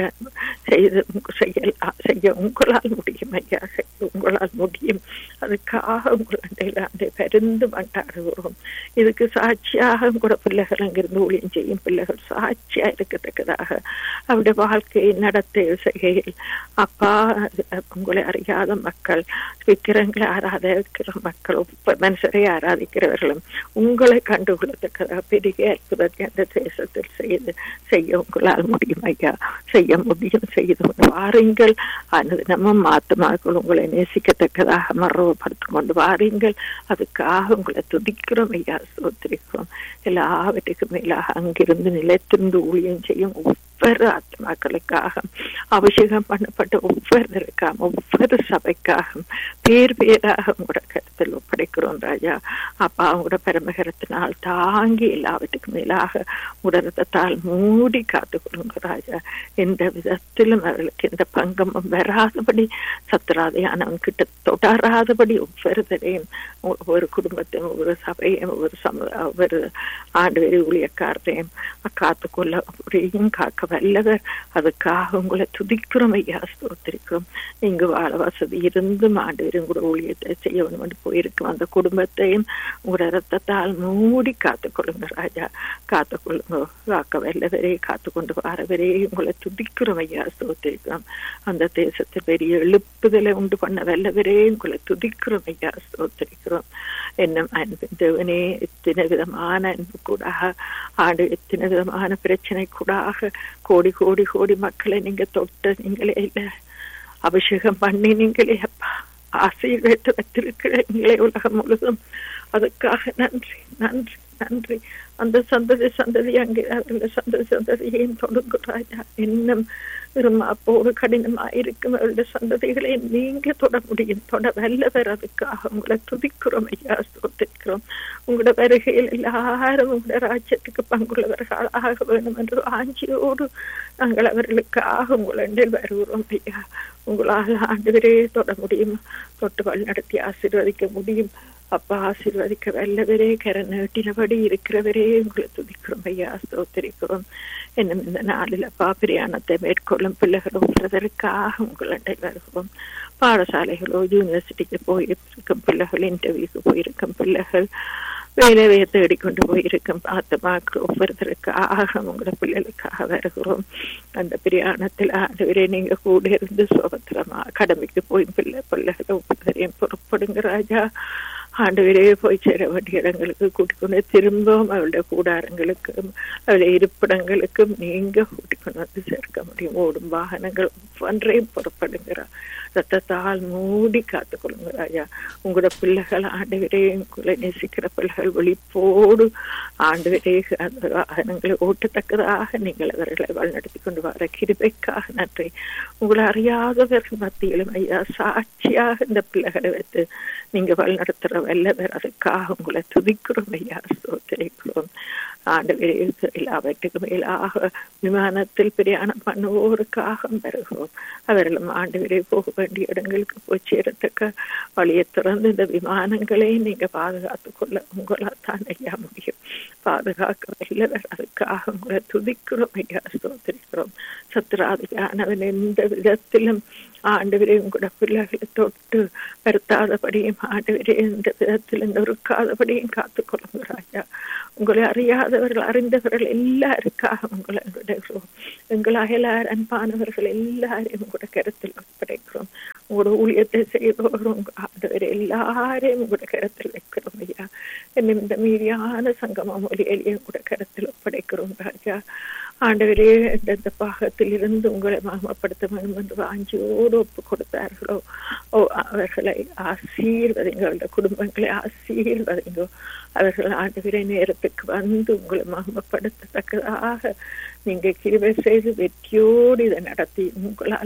செய்ய உங்களால் முடியும் ஐயா, உங்களால் முடியும். அதுக்காக உங்களை பரிந்து மண்டாடுகிறோம். இதுக்கு சாட்சியாக உங்களோட பிள்ளைகள் அங்கிருந்து ஊழியம் செய்யும் பிள்ளைகள் சாட்சியா இருக்கத்தக்கதாக அவருடைய வாழ்க்கையை நடத்த செய்கையில் அப்பா உங்களை அறியாத மக்கள், விக்கிரங்களை ஆராதிக்கிற மக்கள், மனுஷரை ஆராதிக்கிறவர்களும் உங்களை கண்டுகொள்ளத்தக்கதாக பெரிய அற்புதத்தை அந்த தேசத்தில் செய்ய உங்களால் முடியும் ஐயா, செய்ய முடியும். செய்து வாருங்கள், நம்ம மாத்தமாக்கள் உங்களை நேசிக்கத்தக்கதாக மறுபடுத்திக் கொண்டு வாருங்கள். அதுக்காக உங்களை துதிக்கிறோம் ஐயா, ஸ்தோத்திரிக்கிறோம். எல்லாவற்றுக்கும் மேலாக அங்கிருந்து நிலைத்திருந்து ஊழியம் செய்யும் ஒவ்வொரு ஆத்மாக்களுக்காக, அபிஷேகம் பண்ணப்பட்ட ஒவ்வொருவருக்காக, ஒவ்வொரு சபைக்காக பேர் பேராக உங்களோட கருத்தில் ஒப்படைக்கிறோம் ராஜா. அப்பா உங்களோட பரமகரத்தினால் தாங்கி எல்லாவற்றுக்கும் மேலாக உடலத்தால் மூடி காத்துக்கொள்ளுங்க ராஜா. எந்த விதத்திலும் அவர்களுக்கு எந்த பங்கமும் வராதபடி, சத்துராதையானவன் கிட்ட தொடராதபடி ஒவ்வொருத்தரையும், ஒவ்வொரு குடும்பத்தையும், ஒவ்வொரு சபையும், ஒவ்வொரு ஆண்டு ஊழியக்காரரையும் காத்துக்கொள்ள முடியும், காக்க வல்லவர். அதுக்காக உங்களை துதிக்கிறோம் ஐயா, ஸ்தோத்திரிக்கிறோம். இங்கு வாழ வசதி இருந்தும் ஆண்டவரும் கூட ஊழியத்தை செய்ய வேண்டும் போயிருக்கும் அந்த குடும்பத்தையும் உங்களோட ரத்தத்தால் மூடி காத்துக்கொள்ளுங்க ராஜா, காத்துக்கொள்ளுங்க. காக்க வல்லவரே, காத்துக்கொண்டு வாரவரே உங்களை துதிக்கிறோம் ஐயா, ஸ்தோத்திரிக்கிறோம். அந்த தேசத்தை பெரிய எழுப்புதலை உண்டு பண்ண வல்லவரே உங்களை துதிக்கிறோம் ஐயா, ஸ்தோத்திரிக்கிறோம். என்னும் அன்பின் தேவனே, எத்தனை விதமான அன்பு கூடாக ஆண்டு, எத்தனை விதமான பிரச்சனை கூடாக கோடி கோடி கோடி மக்களை நீங்க தொட்ட நீங்களே இல்லை, அபிஷேகம் பண்ணி நீங்களே அப்பா ஆசீர்வதித்து வைத்திருக்கிறீங்களே உலகம் முழுதும். அதுக்காக நன்றி நன்றி நன்றி. அந்த சந்ததி அங்கே சந்ததியையும் தொடுங்க ராஜா. இன்னும் அப்போது கடினமா இருக்கும் அவருடைய சந்ததிகளை நீங்க தொட முடியும், தொட வல்லவர். அதுக்காக உங்களை துதிக்கிறோம் ஐயா, ஸ்தோத்திரிக்கிறோம். உங்களோட வருகையில் எல்லாரும் உங்களோட ராஜ்யத்துக்கு பங்குள்ளவர்களாக வேணும் என்று ஆஞ்சியோடு நாங்கள் அவர்களுக்காக உங்களில் வருகிறோம் ஐயா. உங்களால் ஆண்டவரே தொட முடியும், தொட்டு வழிநடத்தி ஆசீர்வதிக்க முடியும் அப்பா. ஆசீர்வதிக்க வல்லவரே, கரை நீட்டினபடி இருக்கிறவரே உங்களை துதிக்கிறோம் ஐயா, ஸ்தோத்திரிக்கிறோம். என்னும் இந்த நாளில் அப்பா பிரயாணத்தை மேற்கொள்ளும் பிள்ளைகள் ஒவ்வொருவருக்காக உங்களிடம் வருகிறோம். பாடசாலைகளோ யூனிவர்சிட்டிக்கு போயிருக்கும் பிள்ளைகள், இன்டர்வியூக்கு போயிருக்கும் பிள்ளைகள், வேலையை தேடிக்கொண்டு போயிருக்கும் ஆத்மாக்கள் ஒவ்வொருத்தருக்காக உங்களோட பிள்ளைகளுக்காக வருகிறோம். அந்த பிரயாணத்தில் ஆண்டவரே நீங்க கூட இருந்து சுபத்திரமா கடமைக்கு போய் பிள்ளைகளை ஒவ்வொருத்தரையும் புறப்படுங்க ராஜா. ஆண்டவரே போய் சேர வேண்டிய இடங்களுக்கு கூட்டிக்கொண்டு திரும்பவும் அவளுடைய கூடாரங்களுக்கும் அவளுடைய இருப்பிடங்களுக்கும் நீங்க கூட்டிக்கொண்டு வந்து சேர்க்க முடியும். ஓடும் வாகனங்கள் ஒவ்வொன்றையும் புறப்படுங்கிறா. ரத்தத்தால் மூடி காத்துக்கொள்ளுங்க ராஜா. உங்களோட பிள்ளைகள் ஆண்டவரே, உங்களை நேசிக்கிற பிள்ளைகள் விழிப்போடு ஆண்டவரே அந்த வாகனங்களை ஓட்டத்தக்கதாக நீங்கள் அவர்களை வழிநடத்தி கொண்டு வர கிருபைக்காக நன்றி. உங்களை அறியாதவர்கள் மத்தியிலும் ஐயா சாட்சியாக இந்த பிள்ளைகளை வைத்து நீங்க வழிநடத்துற வல்லவர். அதுக்காக உங்களை துதிக்கிறோம் ஐயா, ஸ்தோத்திரிக்கிறோம். ஆண்டவரே எல்லாவற்றுக்கு மேலாக விமானத்தில் பிரயாணம் பண்ணுவோருக்காக பெறுகிறோம். அவர்களும் ஆண்டவரே போக வேண்டிய இடங்களுக்கு போய் சேரத்தக்க வழியை திறந்து இந்த விமானங்களை நீங்க பாதுகாத்துக் கொள்ள உங்களால் தான் ஐயா முடியும். பாதுகாக்க வல்லவர், அதுக்காக உங்களை துதிக்கிறோம் ஐயா, ஸ்தோத்திரிக்கிறோம். சத்துராதியானவன் எந்த விதத்திலும் ஆண்டவரே உங்களோட பிள்ளைகளை தொட்டு வருத்தாதபடியும் ஆண்டவரே எந்த விதத்திலும் நொறுக்காதபடியும் காத்துக்கொள்ளுங்கிறாயா. உங்களை அறியாதவர்கள் அறிந்தவர்கள் எல்லாருக்காக உங்களை விடுகிறோம். எங்களாக எல்லாரும் அன்பானவர்கள் எல்லாரையும் உங்களோட கருத்தில் ஒப்படைக்கிறோம். உங்களோட ஊழியத்தை செய்தோரும் ஆண்டவரை எல்லாரையும் உங்களோட கருத்தில் வைக்கிறோம் ஐயா. என்னும் இந்த மீதியான சங்கமம் ஒலியலையும் கூட கருத்தில் ஒப்படைக்கிறோம் ராஜா. ஆண்டவரே எந்தெந்த பாகத்தில் இருந்து உங்களை மகிமைப்படுத்த வேண்டும் என்று வாஞ்சியோடு ஒப்பு கொடுத்தார்களோ அவர்களை ஆசீர்வதிங்க, குடும்பங்களை ஆசீர்வதிங்கோ. அவர்கள் ஆண்டவரே நேரத்துக்கு வந்து உங்களை மகிமைப்படுத்தத்தக்கதாக நீங்க கிருபை செய்து வெற்றியோடு இதை நடத்தி உங்களால்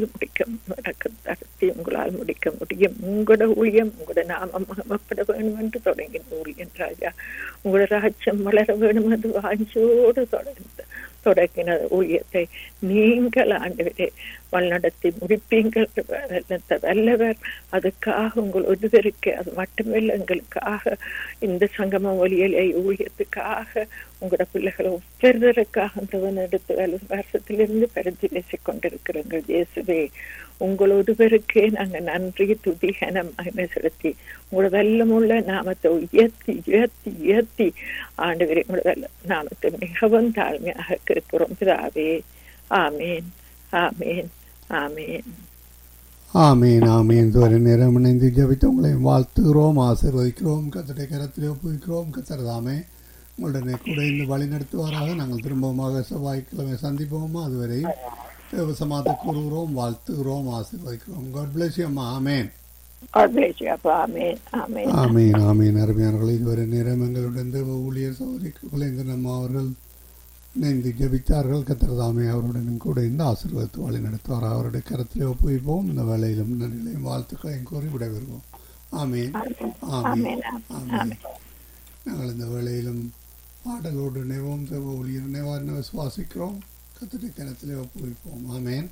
முடிக்க முடியும். உங்களோட ஊழியம் உங்களோட நாமம் மகிமைப்பட வேண்டும் என்று தொடங்கின ஊழியன் ராஜா. உங்களோட ராஜ்யம் வளர வேண்டும் என்று வாஞ்சோடு தொடங்கின ஊழியத்தை நீங்கள் ஆண்டவரே வழிநடத்தி முடிப்பீங்கள் வல்லவர். அதுக்காக உங்கள் ஒருவருக்கு, அது மட்டுமில்லை எங்களுக்காக இந்த சங்கம ஒலியலை ஊழியத்துக்காக உங்களோட பிள்ளைகளை ஒவ்வொருவருக்காக எடுத்து வருஷத்திலிருந்து பரிந்து பேசிக் கொண்டிருக்கிறோங்க இயேசுவே. உங்களொருவருக்கே நாங்க நன்றி துதி கனம் மகிமை செலுத்தி உங்களோட வெள்ளமுள்ள நாமத்தை உயர்த்தி உயர்த்தி உயர்த்தி ஆண்டவரே உங்களோட நாமத்தை மிகவும் தாழ்மையாக இருக்கிறோம் பிதாவே. ஆமேன் ஆமேன் ஆமேன் ஆமீன் ஆமீன். இதுவரை நேரம் இணைந்து ஜெபித்து உங்களை வாழ்த்துகிறோம், ஆசீர்வதிக்கிறோம். கர்த்தருடைய கரத்திலே ஒப்புவிக்கிறோம். கர்த்தர் தாமே உங்களுடனே கூட இந்த வழி நடத்துவாராக. நாங்கள் திரும்பமாக செவ்வாய்க்கிழமை சந்திப்போமா. அதுவரை தேவசமாத கூறுகிறோம், வாழ்த்துகிறோம், ஆசீர்வதிக்கிறோம். God bless you அம்மா. ஆமேன் ஆமீன் ஆமீன். அருமையானவர்களே, இதுவரை நேரம் எங்களுடன் தேவ ஊழியர் சகோதரி குலேந்திரன் அவர்கள் இணைந்து ஜெபித்தார்கள். கர்த்தர் தாமே அவருடன் கூட இந்த ஆசீர்வாதத்தை வழி நடத்துவார். அவருடைய கரத்திலே ஒப்புவிப்போம். இந்த வேலையிலும் நன்றிகளையும் வாழ்த்துக்களையும் கூறி விடைபெறுவோம். ஆமீன் ஆமீன் ஆமீன். நாங்கள் இந்த வேலையிலும் பாடலோடு நினைவோம், தேவ ஊழியர் நினைவார் விசுவாசிக்கிறோம். கர்த்தருடைய கரத்திலே ஒப்புவிப்போம். ஆமீன்.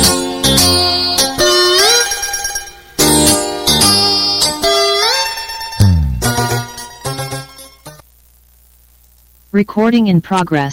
Recording in progress.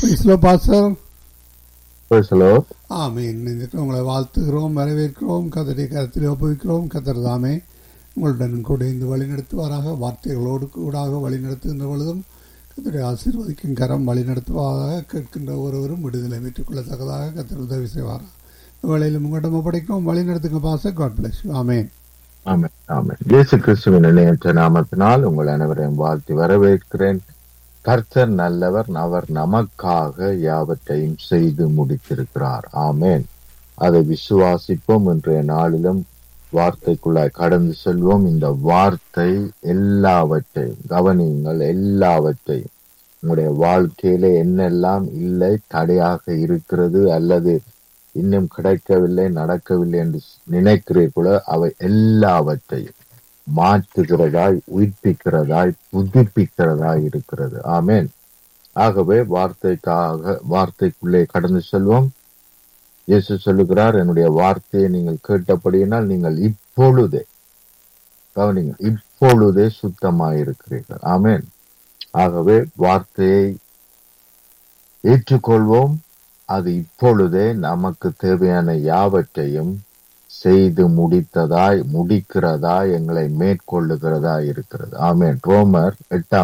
ஆமீன். உங்களை வாழ்த்துகிறோம், வரவேற்கிறோம். கர்த்தருடைய கரத்திலே ஒப்புவிக்கிறோம். கர்த்தர் தாமே உங்களுடன் கூட இந்த வழி நடத்துவாராக. வார்த்தைகளோடு கூடாக வழி நடத்துகின்ற பொழுதும் கர்த்தருடைய ஆசீர்வதிக்கும் கரம் வழி நடத்துவதாக. கேட்கின்ற ஒருவரும் விடுதலை பெற்றுக்கொள்ளத்தக்கதாக கர்த்தர் உதவி செய்வாராக. வேளையிலும் உங்களிடம் ஒப்படைக்கிறோம். வழி நடத்துங்க பாஸ்டர். God bless you. ஆமேன் ஆமேன் ஆமேன். இயேசு கிறிஸ்துவின் இணையற்ற நாமத்தினால் உங்கள் அனைவரையும் வாழ்த்தி வரவேற்கிறேன். கர்த்தர் நல்லவர், அவர் நமக்காக யாவற்றையும் செய்து முடித்திருக்கிறார். ஆமேன். அதை விசுவாசிப்போம். இன்றைய நாளிலும் வார்த்தைக்குள்ளாய் கடந்து செல்வோம். இந்த வார்த்தை எல்லாவற்றையும் கவனியுங்கள், எல்லாவற்றையும் உங்களுடைய வாழ்க்கையில என்னெல்லாம் இல்லை தடையாக இருக்கிறது அல்லது இன்னும் கிடைக்கவில்லை நடக்கவில்லை என்று நினைக்கிறீர்களோ அவை எல்லாவற்றையும் மாற்றுகிறதாய், உயிர்ப்பிக்கிறதாய், புதுப்பிக்கிறதாய் இருக்கிறது. ஆமேன். ஆகவே வார்த்தைக்குள்ளே கடந்து செல்வோம். இயேசு சொல்லுகிறார், என்னுடைய வார்த்தையை நீங்கள் கேட்டபடியினால் நீங்கள் இப்பொழுதே கவனிங்க, இப்பொழுதே சுத்தமாயிருக்கிறீர்கள். ஆமேன். ஆகவே வார்த்தையை ஏற்றுக்கொள்வோம். அது இப்பொழுதே நமக்கு தேவையான யாவற்றையும் செய்து முடிக்கிறதாய் எங்களை மேற்கொள்ளுகிறதா இருக்கிறது. ஆமேன். ரோமர்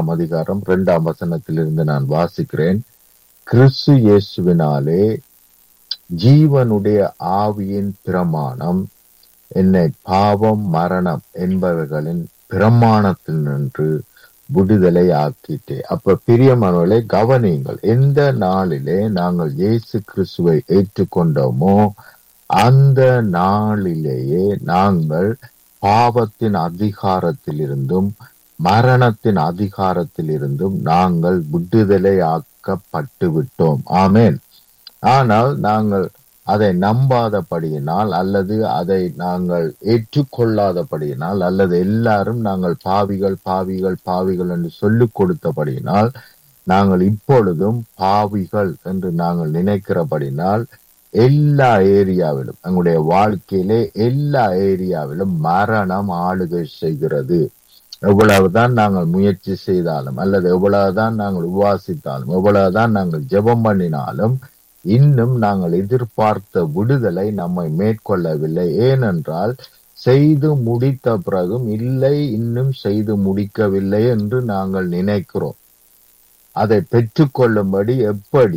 8:2 நான் வாசிக்கிறேன். கிறிஸ்து இயேசுவினாலே ஜீவனுடைய ஆவியின் பிரமாணம் என்னை பாவம் மரணம் என்பவைகளின் பிரமாணத்தில் நின்று விடுதலை ஆக்கிட்டே. அப்ப பிரியமானவர்களே கவனியுங்கள், எந்த நாளிலே நாங்கள் இயேசு கிறிஸ்துவை ஏற்றுக்கொண்டோமோ அந்த நாளிலேயே நாங்கள் பாவத்தின் அதிகாரத்தில் இருந்தும் மரணத்தின் அதிகாரத்தில் இருந்தும் நாங்கள் விடுதலை ஆக்கப்பட்டு விட்டோம். ஆமேன். ஆனால் நாங்கள் அதை நம்பாதபடியினால் அல்லது அதை நாங்கள் ஏற்றுக்கொள்ளாதபடியினால் அல்லது எல்லாரும் நாங்கள் பாவிகள் பாவிகள் பாவிகள் என்று சொல்லிக் கொடுத்தபடியினால் நாங்கள் இப்பொழுதும் பாவிகள் என்று நாங்கள் நினைக்கிறபடினால் எல்லா ஏரியாவிலும், எங்களுடைய வாழ்க்கையிலே எல்லா ஏரியாவிலும் மரணம் ஆளுகை செய்கிறது. எவ்வளவுதான் நாங்கள் முயற்சி செய்தாலும், அல்லது எவ்வளவுதான் நாங்கள் உபவாசித்தாலும், எவ்வளவுதான் நாங்கள் ஜெபம் பண்ணினாலும், இன்னும் நாங்கள் எதிர்பார்த்த விடுதலை நம்மை மேற்கொள்ளவில்லை. ஏனென்றால் செய்து முடித்த பிறகும் இல்லை, இன்னும் செய்து முடிக்கவில்லை என்று நாங்கள் நினைக்கிறோம். அதை பெற்றுக்கொள்ளும்படி எப்படி?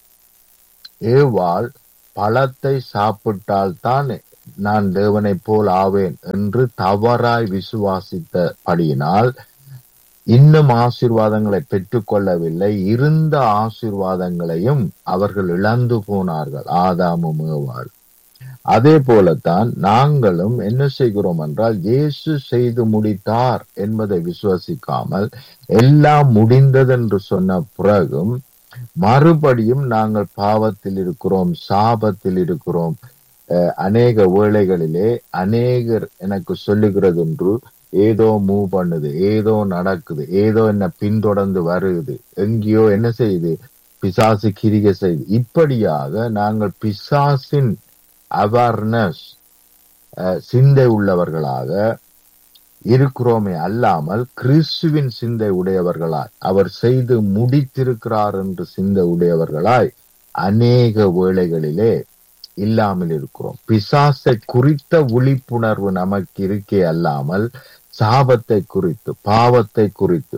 ஏவாள் பழத்தை சாப்பிட்டால்தான் நான் தேவனைப் போல் ஆவேன் என்று தவறாய் விசுவாசித்தபடியினால் இன்னும் ஆசீர்வாதங்களை பெற்றுக்கொள்ளவில்லை. இருந்த ஆசீர்வாதங்களையும் அவர்கள் இழந்து போனார்கள், ஆதாமும் ஏவாள். அதே போலத்தான் நாங்களும் என்ன செய்கிறோம் என்றால், இயேசு செய்து முடித்தார் என்பதை விசுவசிக்காமல் எல்லாம் முடிந்ததென்று சொன்ன பிறகும் மறுபடியும் நாங்கள் பாவத்தில் இருக்கிறோம், சாபத்தில் இருக்கிறோம். அநேக வேளைகளிலே அநேகர் எனக்கு சொல்லுகிறது ஒன்று, ஏதோ மூவ் பண்ணுது, ஏதோ நடக்குது, ஏதோ என்ன பின்தொடர்ந்து வருது, எங்கேயோ என்ன செய்யுது, பிசாசு கிரிகை செய்து. இப்படியாக நாங்கள் பிசாசின் அவேர்னஸ் சிந்தை உள்ளவர்களாக இருக்கிறோமே அல்லாமல் கிறிஸ்துவின் சிந்தை உடையவர்களாய், அவர் செய்து முடித்திருக்கிறார் என்று சிந்தை உடையவர்களாய் அநேக வேளைகளிலே இல்லாமல் இருக்கிறோம். பிசாசை குறித்த விழிப்புணர்வு நமக்கு இருக்கே அல்லாமல் சாபத்தை குறித்து, பாவத்தை குறித்து,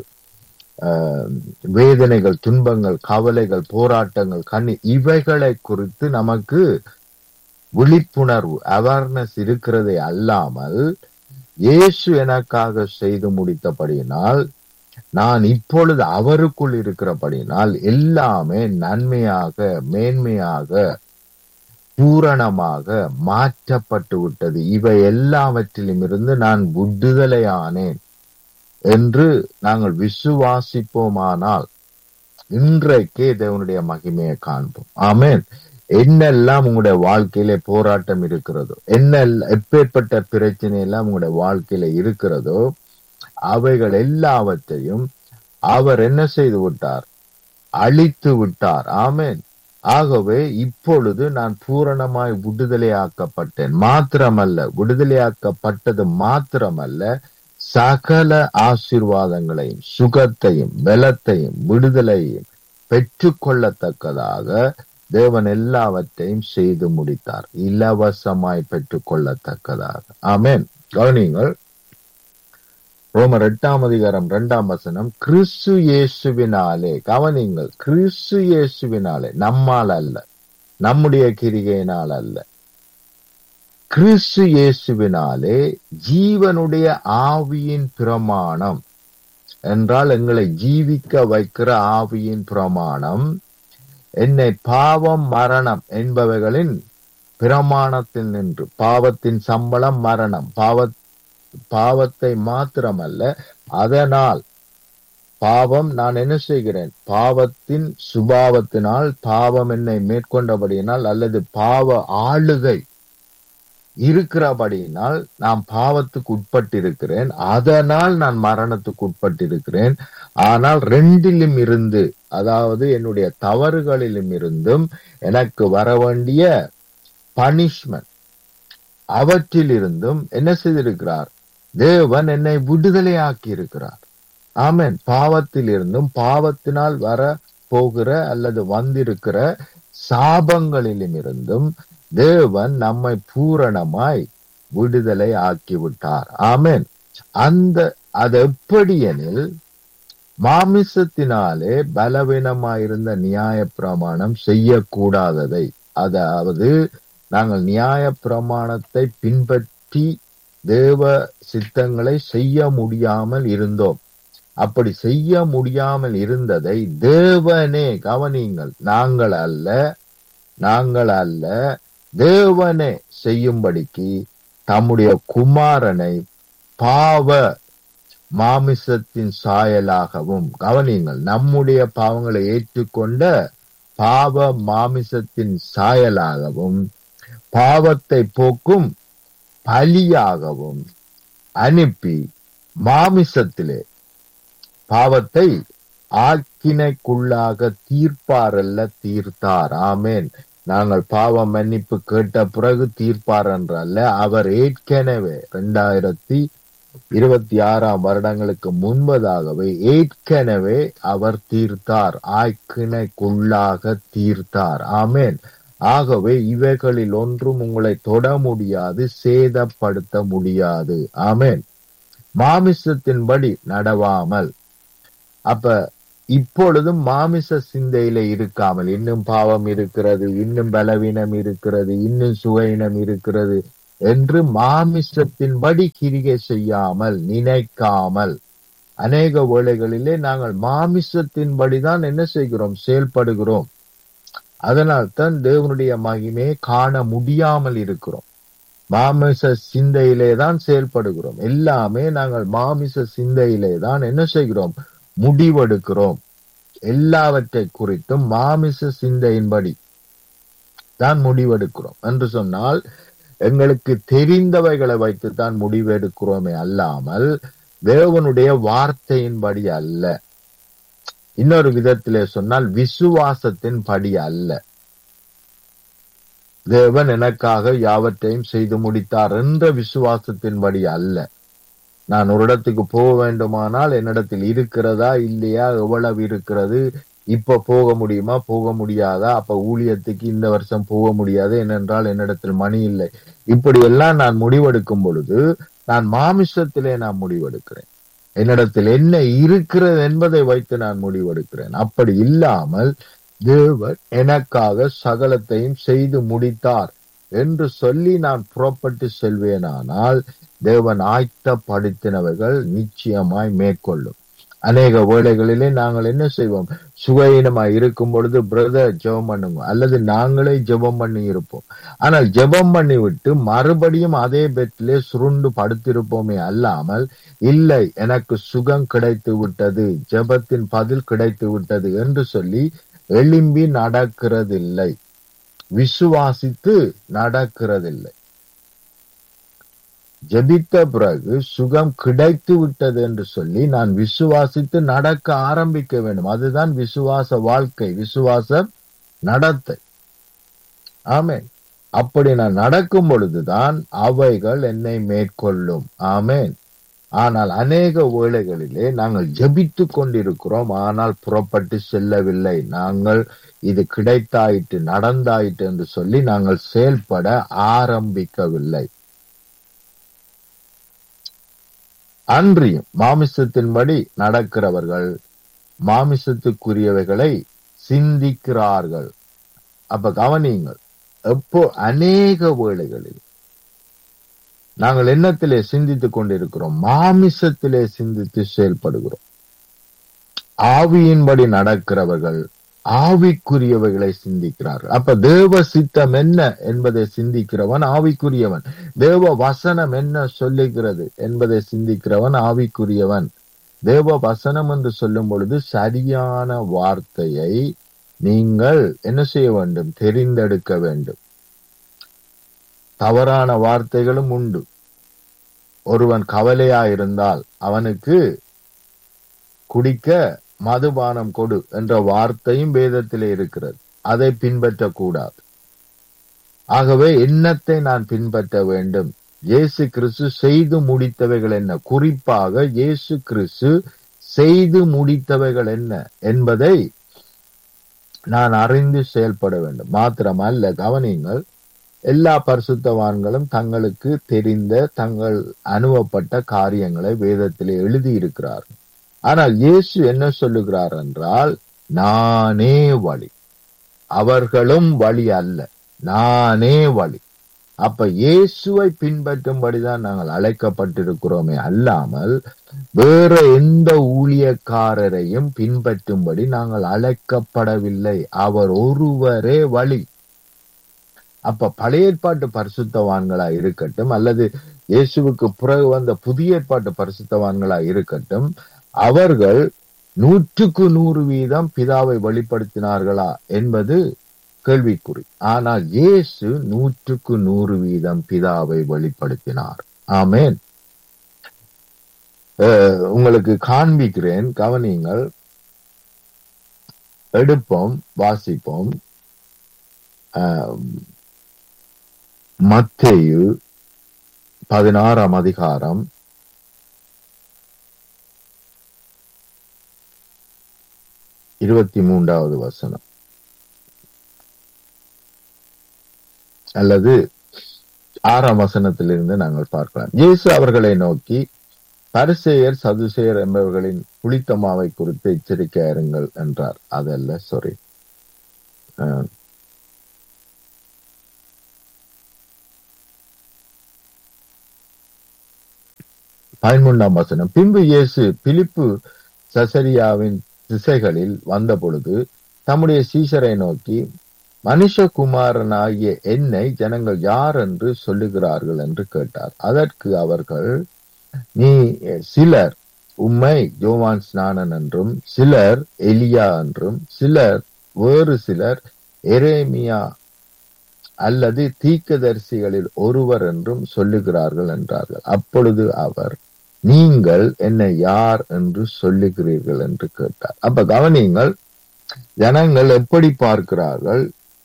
வேதனைகள், துன்பங்கள், கவலைகள், போராட்டங்கள், இவைகளை குறித்து நமக்கு விழிப்புணர்வு, அவேர்னஸ் இருக்கிறதே அல்லாமல், இயேசு எனக்காக செய்து முடித்தபடியினால், நான் இப்பொழுது அவருக்குள் இருக்கிறபடியினால் எல்லாமே நன்மையாக, மேன்மையாக, பூரணமாக மாற்றப்பட்டு விட்டது, இவை எல்லாவற்றிலும் இருந்து நான் விடுதலையானேன் என்று நாங்கள் விசுவாசிப்போமானால் இன்றைக்கே தேவனுடைய மகிமையை காண்போம். ஆமென். என்னெல்லாம் உங்களுடைய வாழ்க்கையில போராட்டம் இருக்கிறதோ, எப்பேற்பட்ட பிரச்சனை எல்லாம் உங்களுடைய வாழ்க்கையில இருக்கிறதோ, அவைகள் எல்லாவற்றையும் அவர் என்ன செய்து விட்டார்? அழித்து விட்டார். ஆமென். ஆகவே இப்பொழுது நான் பூரணமாய் விடுதலையாக்கப்பட்டேன். மாத்திரமல்ல, விடுதலையாக்கப்பட்டது மாத்திரமல்ல, சகல ஆசீர்வாதங்களையும், சுகத்தையும், பலத்தையும், விடுதலையும் பெற்றுக்கொள்ளத்தக்கதாக தேவன் எல்லாவற்றையும் செய்து முடித்தார், இலவசமாய் பெற்றுக் கொள்ளத்தக்கதாக. ஆமென். கவனிங்கள், ரோமர் 8:2 கிறிஸ்து இயேசுவினாலே, கவனிங்கள், கிறிஸ்து இயேசுவினாலே, நம்மால் அல்ல, நம்முடைய கிரிகையினால் அல்ல, கிறிஸ்து இயேசுவினாலே ஜீவனுடைய ஆவியின் பிரமாணம் என்றால் எங்களை ஜீவிக்க வைக்கிற ஆவியின் பிரமாணம், என்னை பாவம், மரணம் என்பவைகளின் பிரமாணத்தில் நின்று, பாவத்தின் சம்பளம் மரணம், பாவத்தை மாத்திரமல்ல, அதனால் பாவம் நான் என்ன செய்கிறேன், பாவத்தின் சுபாவத்தினால் பாவம் என்னை மேற்கொண்டபடியினால், அல்லது பாவ ஆளுகை இருக்கிறபடியினால் நான் பாவத்துக்கு உட்பட்டிருக்கிறேன், அதனால் நான் மரணத்துக்கு உட்பட்டிருக்கிறேன். ஆனால் ரெண்டிலும் இருந்து, அதாவது என்னுடைய தவறுகளிலும் இருந்தும் எனக்கு வர வேண்டிய பனிஷ்மெண்ட், அவற்றில் இருந்தும் என்ன செய்திருக்கிறார்? தேவன் என்னை விடுதலையாக்கி இருக்கிறார். ஆமென். பாவத்தில் இருந்தும், பாவத்தினால் வர போகிற அல்லது வந்திருக்கிற சாபங்களிலும் இருந்தும் தேவன் நம்மை பூரணமாய் விடுதலை ஆக்கிவிட்டார். ஆமென். அது எப்படி எனில், மாமிசத்தினாலே பலவீனமாயிருந்த நியாய பிரமாணம் செய்யக்கூடாததை, அதாவது நாங்கள் நியாய பிரமாணத்தை பின்பற்றி தேவ சித்தங்களை செய்ய முடியாமல் இருந்தோம். அப்படி செய்ய முடியாமல் இருந்ததை தேவனே, கவனிங்கள், நாங்கள் அல்ல, தேவனே செய்யும்படிக்கு தம்முடைய குமாரனை பாவ மாமிசத்தின் சாயலாகவும், கவனிங்கள், நம்முடைய பாவங்களை ஏற்றுக்கொண்ட பாவ மாமிசத்தின் சாயலாகவும், பாவத்தை போக்கும் பலியாகவும் அனுப்பி மாமிசத்திலே பாவத்தை ஆக்கினைக்குள்ளாக தீர்ப்பார் அல்ல, தீர்த்தார். ஆமேன். நாங்கள் பாவ மன்னிப்பு கேட்ட பிறகு தீர்ப்பார் என்றல்ல, அவர் ஏற்கனவே 2026 வருடங்களுக்கு முன்பதாகவே ஏற்கனவே அவர் தீர்த்தார், ஆக்கினைக்குள்ளாக தீர்த்தார். ஆமேன். ஆகவே இவைகளில் ஒன்றும் உங்களை தொட முடியாது, சேதப்படுத்த முடியாது. ஆமேன். மாமிசத்தின்படி நடவாமல், அப்ப இப்பொழுதும் மாமிச சிந்தையில இருக்காமல், இன்னும் பாவம் இருக்கிறது, இன்னும் பலவீனம் இருக்கிறது, இன்னும் சுகையினம் இருக்கிறது என்று மாமிசத்தின்படி கிரிகை செய்யாமல், நினைக்காமல், அநேக வேளைகளிலே நாங்கள் மாமிசத்தின்படிதான் என்ன செய்கிறோம், செயல்படுகிறோம். அதனால்தான் தேவனுடைய மகிமையை காண முடியாமல் இருக்கிறோம். மாமிச சிந்தையிலே தான் செயல்படுகிறோம். எல்லாமே நாங்கள் மாமிச சிந்தையிலே தான் என்ன செய்கிறோம், முடிவெடுக்கிறோம். எல்லாவற்றை குறித்தும் மாமிச சிந்தையின்படி தான் முடிவெடுக்கிறோம். என்று சொன்னால் எங்களுக்கு தெரிந்தவைகளை வைத்துத்தான் முடிவெடுக்கிறோமே அல்லாமல் தேவனுடைய வார்த்தையின்படி அல்ல. இன்னொரு விதத்திலே சொன்னால் விசுவாசத்தின் படி அல்ல. தேவன் எனக்காக யாவற்றையும் செய்து முடித்தார் என்ற விசுவாசத்தின்படி அல்ல. நான் ஒரு இடத்துக்கு போக வேண்டுமானால் என்னிடத்தில் இருக்கிறதா இல்லையா, எவ்வளவு இருக்கிறது, இப்ப போக முடியுமா போக முடியாதா, அப்ப ஊழியத்துக்கு இந்த வருஷம் போக முடியாது ஏனென்றால் என்னிடத்தில் மணி இல்லை, இப்படி எல்லாம் நான் முடிவெடுக்கும் பொழுது நான் மாமிசத்திலே நான் முடிவெடுக்கிறேன். என்னிடத்தில் என்ன இருக்கிறது என்பதை வைத்து நான் முடிவெடுக்கிறேன். அப்படி இல்லாமல் தேவன் எனக்காக சகலத்தையும் செய்து முடித்தார் என்று சொல்லி நான் புறப்பட்டு செல்வேனானால் தேவன் ஆயத்தப்படுத்தினவைகள் நிச்சயமாய் மேற்கொள்ளும். அநேக வேளைகளிலே நாங்கள் என்ன செய்வோம், சுகையினமாய் இருக்கும் பொழுது பிரதர் ஜெபம் பண்ணுங்க, அல்லது நாங்களே ஜெபம் பண்ணி இருப்போம். ஆனால் ஜெபம் பண்ணி விட்டு மறுபடியும் அதே பெட்டிலே சுருண்டு படுத்திருப்போமே அல்லாமல், இல்லை எனக்கு சுகம் கிடைத்து விட்டது, ஜெபத்தின் பதில் கிடைத்து விட்டது என்று சொல்லி எழும்பி நடக்கிறதில்லை, விசுவாசித்து நடக்கிறதில்லை. ஜெபித்த பிறகு சுகம் கிடைத்து விட்டது என்று சொல்லி நான் விசுவாசித்து நடக்க ஆரம்பிக்க வேண்டும். அதுதான் விசுவாச வாழ்க்கை, விசுவாச நடத்தை. ஆமேன். அப்படி நான் நடக்கும் பொழுதுதான் அவைகள் என்னை மேற்கொள்ளும். ஆமேன். ஆனால் அநேக வேளைகளிலே நாங்கள் ஜெபித்து கொண்டிருக்கிறோம், ஆனால் புறப்பட்டு செல்லவில்லை. நாங்கள் இது கிடைத்தாயிற்று, நடந்தாயிற்று என்று சொல்லி நாங்கள் செயல்பட ஆரம்பிக்கவில்லை. அன்றியும் மாமிசத்தின்படி நடக்கிறவர்கள் மாமிசத்துக்குரியவைகளை சிந்திக்கிறார்கள். அப்ப கவனியுங்கள், எப்போ அநேக வேளைகளில் நாங்கள் எண்ணத்திலே சிந்தித்துக் கொண்டிருக்கிறோம், மாமிசத்திலே சிந்தித்து செயல்படுகிறோம். ஆவியின்படி நடக்கிறவர்கள் ஆவிக்குரியவைகளை சிந்திக்கிறார்கள். அப்ப தேவ சித்தம் என்ன என்பதை சிந்திக்கிறவன் ஆவிக்குரியவன், தேவ வசனம் என்ன சொல்லுகிறது என்பதை சிந்திக்கிறவன் ஆவிக்குரியவன். தேவ வசனம் என்று சொல்லும் பொழுது சரியான வார்த்தையை நீங்கள் என்ன செய்ய வேண்டும், தெரிந்தெடுக்க வேண்டும். தவறான வார்த்தைகளும் உண்டு. ஒருவன் கவலையாயிருந்தால் அவனுக்கு குடிக்க மதுபானம் கொடு என்ற வார்த்தையும் வேதத்திலே இருக்கிறது. அதை பின்பற்றக்கூடாது. ஆகவே எண்ணத்தை நான் பின்பற்ற வேண்டும். இயேசு கிறிஸ்து செய்து முடித்தவைகள் என்ன, குறிப்பாக இயேசு கிறிஸ்து செய்து முடித்தவைகள் என்ன என்பதை நான் அறிந்து செயல்பட வேண்டும். மாத்திரமல்ல, கவனியுங்கள், எல்லா பரிசுத்தவான்களும் தங்களுக்கு தெரிந்த தங்கள் அனுபவப்பட்ட காரியங்களை வேதத்திலே எழுதியிருக்கிறார்கள். ஆனால் இயேசு என்ன சொல்லுகிறார் என்றால், நானே வழி, அவர்களும் வழி அல்ல, நானே வழி. அப்ப இயேசுவை பின்பற்றும்படிதான் நாங்கள் அழைக்கப்பட்டிருக்கிறோமே அல்லாமல் வேற எந்த ஊழியக்காரரையும் பின்பற்றும்படி நாங்கள் அழைக்கப்படவில்லை. அவர் ஒருவரே வழி. அப்ப பழைய ஏற்பாட்டு பரிசுத்தவான்களா இருக்கட்டும், அல்லது இயேசுவுக்கு பிறகு வந்த புதிய ஏற்பாட்டு பரிசுத்தவான்களா இருக்கட்டும், அவர்கள் 100% பிதாவை வெளிப்படுத்தினார்களா என்பது கேள்விக்குறி. ஆனால் இயேசு 100% பிதாவை வெளிப்படுத்தினார். ஆமேன். உங்களுக்கு காண்பிக்கிறேன், கவனியுங்கள். எடுப்போம், வாசிப்போம். மத்தேயு 16ஆம் அதிகாரம் 23வது வசனம் அல்லது 6ஆம் வசனத்திலிருந்து நாங்கள் பார்க்கலாம். இயேசு அவர்களை நோக்கி, பரிசேயர் சதுசேயர் என்பவர்களின் புளித்த மாவை குறித்து எச்சரிக்கையா இருங்கள் என்றார். அதல்ல, சாரி, 13ஆம் வசனம். பின்பு இயேசு பிலிப்பு சசரியாவின் திசைகளில் வந்த பொழுது தம்முடைய சீஷரை நோக்கி, மனுஷகுமாரனாகிய என்னை ஜனங்கள் யார் என்று சொல்லுகிறார்கள் என்று கேட்டார். அதற்கு அவர்கள், நீ சிலர் உம்மை யோவான் ஸ்நானன் என்றும், சிலர் எலியா என்றும், சிலர் வேறு சிலர் எரேமியா அல்லது தீர்க்கதரிசிகளில் ஒருவர் என்றும் சொல்லுகிறார்கள் என்றார்கள். அப்பொழுது அவர், நீங்கள் என்னை யார் என்று சொல்லுகிறீர்கள் என்று கேட்டார். அப்ப கவனிங்கள், ஜனங்கள் எப்படி பார்க்கிறார்கள்?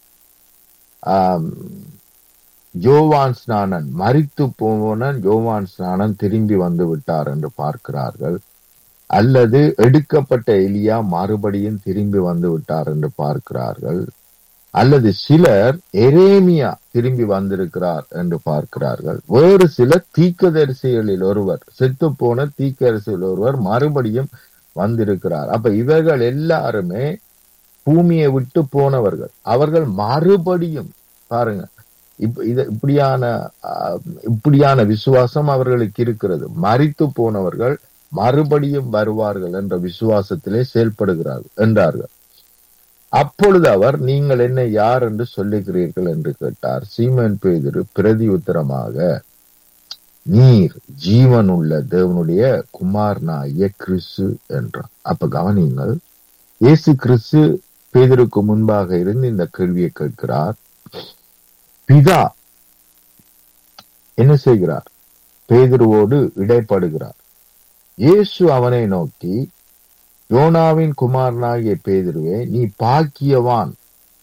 யோவான் ஸ்நானன், மரித்து போன யோவான் ஸ்நானன் திரும்பி வந்து விட்டார் என்று பார்க்கிறார்கள், அல்லது எடுக்கப்பட்ட எலியா மறுபடியும் திரும்பி வந்து விட்டார் என்று பார்க்கிறார்கள், அல்லது சிலர் எரேமியா திரும்பி வந்திருக்கிறார் என்று பார்க்கிறார்கள், வேறு சிலர் தீர்க்கதரிசிகளில் ஒருவர், செத்து போன தீர்க்கதரிசிகளில் ஒருவர் மறுபடியும் வந்திருக்கிறார். அப்ப இவர்கள் எல்லாருமே பூமியை விட்டு போனவர்கள். அவர்கள் மறுபடியும், பாருங்க, இப்படியான விசுவாசம் அவர்களுக்கு இருக்கிறது. மரித்து போனவர்கள் மறுபடியும் வருவார்கள் என்ற விசுவாசத்திலே செயல்படுகிறார்கள் என்றார்கள். அப்பொழுது அவர், நீங்கள் என்னை யார் என்று சொல்லுகிறீர்கள் என்று கேட்டார். சீமோன் பேதுரு பிரதி உத்தரமாக, நீர் ஜீவனுள்ள தேவனுடைய குமாரனாகிய கிறிஸ்து என்றார். அப்ப கவனியுங்கள், இயேசு கிறிஸ்து பேதுருக்கு முன்பாக இருந்து இந்த கேள்வியை கேட்கிறார். பிதா என்ன செய்கிறார்? பேதுருவோடு இடைப்படுகிறார். இயேசு அவனை நோக்கி, யோனாவின் குமாரனாகிய பேதுருவே, நீ பாக்கியவான்,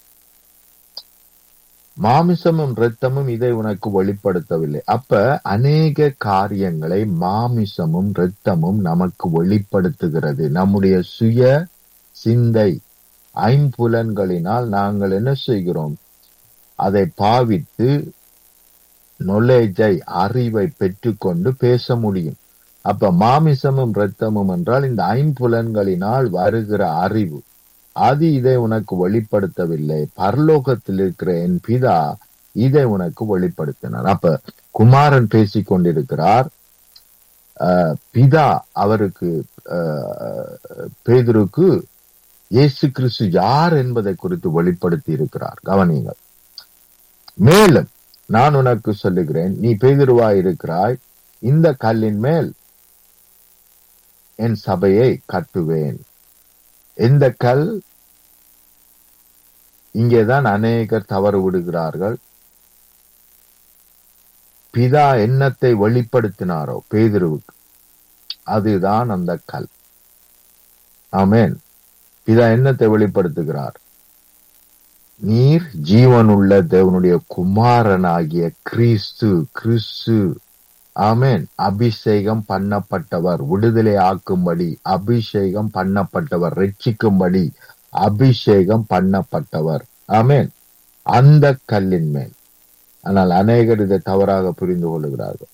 மாமிசமும் இரத்தமும் இதை உனக்கு வெளிப்படுத்தவில்லை. அப்ப அநேக காரியங்களை மாமிசமும் இரத்தமும் நமக்கு வெளிப்படுத்துகிறது. நம்முடைய சுய சிந்தை, ஐம்புலன்களினால் நாங்கள் என்ன செய்கிறோம்? அதை பாவித்து knowledge-ஐ, அறிவை பெற்றுக்கொண்டு பேச முடியும். அப்ப மாமிசமும் இரத்தமும் என்றால் இந்த ஐம்புலன்களினால் வருகிற அறிவு. அது இதை உனக்கு வெளிப்படுத்தவில்லை, பரலோகத்தில் இருக்கிற என் பிதா இதை உனக்கு வெளிப்படுத்தினார். அப்ப குமாரன் பேசிக் கொண்டிருக்கிறார். பிதா அவருக்கு, பேதுருக்கு இயேசு கிறிஸ்து யார் என்பதை குறித்து வெளிப்படுத்தி இருக்கிறார். கவனிங்கள். மேலும் நான் உனக்கு சொல்லுகிறேன், நீ பேதுருவாய் இருக்கிறாய், இந்த கல்லின் மேல் என் சபையை கட்டுவேன். எந்த கல்? இங்கேதான் அநேகர் தவறு விடுகிறார்கள். பிதா எண்ணத்தை வெளிப்படுத்தினாரோ பேதுருவுக்கு, அதுதான் அந்த கல். ஆமென். பிதா எண்ணத்தை வெளிப்படுத்துகிறார். நீர் ஜீவனுள்ள தேவனுடைய குமாரனாகிய கிறிஸ்து. ஆமென். அபிஷேகம் பண்ணப்பட்டவர், விடுதலை ஆக்கும்படி அபிஷேகம் பண்ணப்பட்டவர், ரட்சிக்கும்படி அபிஷேகம் பண்ணப்பட்டவர். ஆமென். அந்த கல்லின் மேல். ஆனால் அநேகர் இதை தவறாக புரிந்து கொள்ளுகிறார்கள்.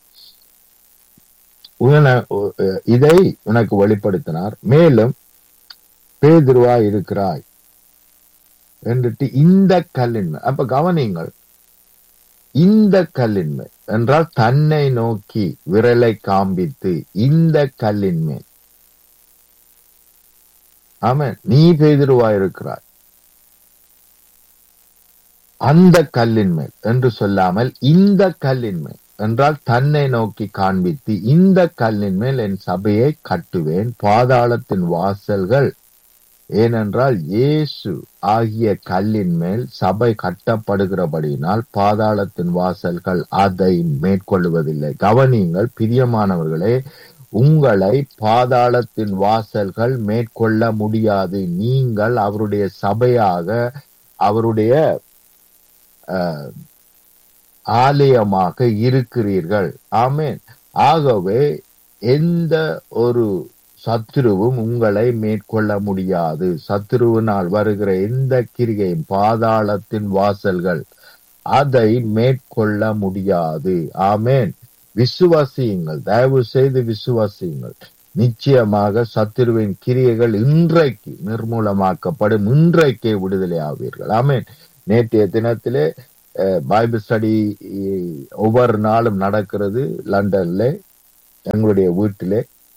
இதை உனக்கு வெளிப்படுத்தினார். மேலும் பேதுருவா இருக்கிறாய் என்றுட்டு இந்த கல்லின் மேல். அப்ப கவனிங்கள், இந்த கல்லின் மேல் என்றால் தன்னை நோக்கி விரலை காண்பித்து இந்த கல்லின் மேல். ஆமென். நீ பேதுருவா இருக்கிறாய், அந்த கல்லின் மேல் என்று சொல்லாமல் இந்த கல்லின் மேல் என்றால் தன்னை நோக்கி காண்பித்து இந்த கல்லின் மேல் என் சபையை கட்டுவேன், பாதாளத்தின் வாசல்கள், ஏனென்றால் இயேசு ஆகிய கல்லின் மேல் சபை கட்டப்படுகிறபடியினால் பாதாளத்தின் வாசல்கள் அதை மேற்கொள்வதில்லை. கவனியுங்கள் பிரியமானவர்களே, உங்களை பாதாளத்தின் வாசல்கள் மேற்கொள்ள முடியாது. நீங்கள் அவருடைய சபையாக, அவருடைய ஆலயமாக இருக்கிறீர்கள். ஆமென். ஆகவே எந்த ஒரு சத்துருவும் உங்களை மேற்கொள்ள முடியாது. சத்துருவினால் வருகிற எந்த கிரியையும், பாதாளத்தின் வாசல்கள் அதை மேற்கொள்ள முடியாது. ஆமென். விசுவாசியுங்கள், தயவு செய்து விசுவாசியுங்கள். நிச்சயமாக சத்துருவின் கிரியைகள் இன்றைக்கு நிர்மூலமாக்கப்படும். இன்றைக்கே விடுதலை ஆவீர்கள். ஆமென். நேற்றைய தினத்திலே பைபிள் ஸ்டடி ஒவ்வொரு நாளும் நடக்கிறது லண்டன்ல, எங்களுடைய வீட்டிலே.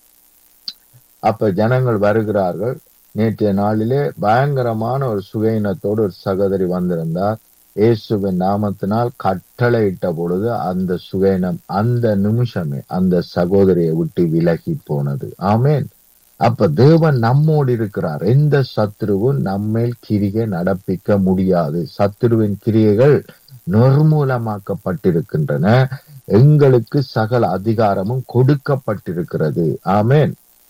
அப்ப ஜனங்கள் வருகிறார்கள். நேற்றைய நாளிலே பயங்கரமான ஒரு சுகையினத்தோடு ஒரு சகோதரி வந்திருந்தார். இயேசுவின் நாமத்தினால் கட்டளையிட்ட பொழுது அந்த சுகைனம் அந்த நிமிஷமே அந்த சகோதரியை விட்டு விலகி போனது. ஆமென். அப்ப தேவன் நம்மோடு இருக்கிறார். எந்த சத்துருவும் நம்மேல் கிரியை நடப்பிக்க முடியாது. சத்துருவின் கிரியைகள் நிர்மூலமாக்கப்பட்டிருக்கின்றன. எங்களுக்கு சகல அதிகாரமும் கொடுக்கப்பட்டிருக்கிறது. ஆமென்.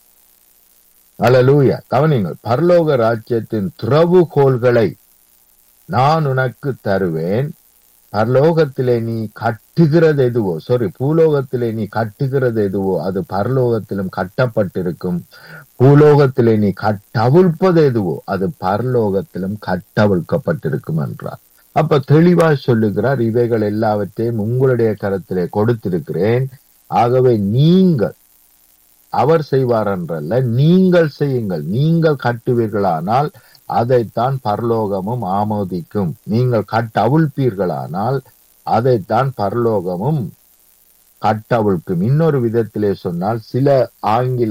அல்லேலூயா. கவனிங்கள், பரலோக ராஜ்யத்தின் திறவுகோல்களை நான் உனக்கு தருவேன். பரலோகத்திலே நீ கட்டுகிறது எதுவோ, பூலோகத்திலே நீ கட்டுகிறது எதுவோ அது பரலோகத்திலும் கட்டப்பட்டிருக்கும். பூலோகத்திலே நீ கட்டவிழ்ப்பது எதுவோ அது பரலோகத்திலும் கட்டவிழ்க்கப்பட்டிருக்கும் என்றார். அப்ப தெளிவாய் சொல்லுகிறார், இவைகள் எல்லாவற்றையும் உங்களுடைய கரத்திலே கொடுத்திருக்கிறேன். ஆகவே நீங்கள், அவர் செய்வார் என்றல்ல, நீங்கள் செய்யுங்கள். நீங்கள் கட்டுவீர்களானால் அதைத்தான் பரலோகமும் ஆமோதிக்கும். நீங்கள் கட்டவிழ்ப்பீர்களானால் அதைத்தான் பரலோகமும் கட்டவிழ்க்கும். இன்னொரு விதத்திலே சொன்னால், சில ஆங்கில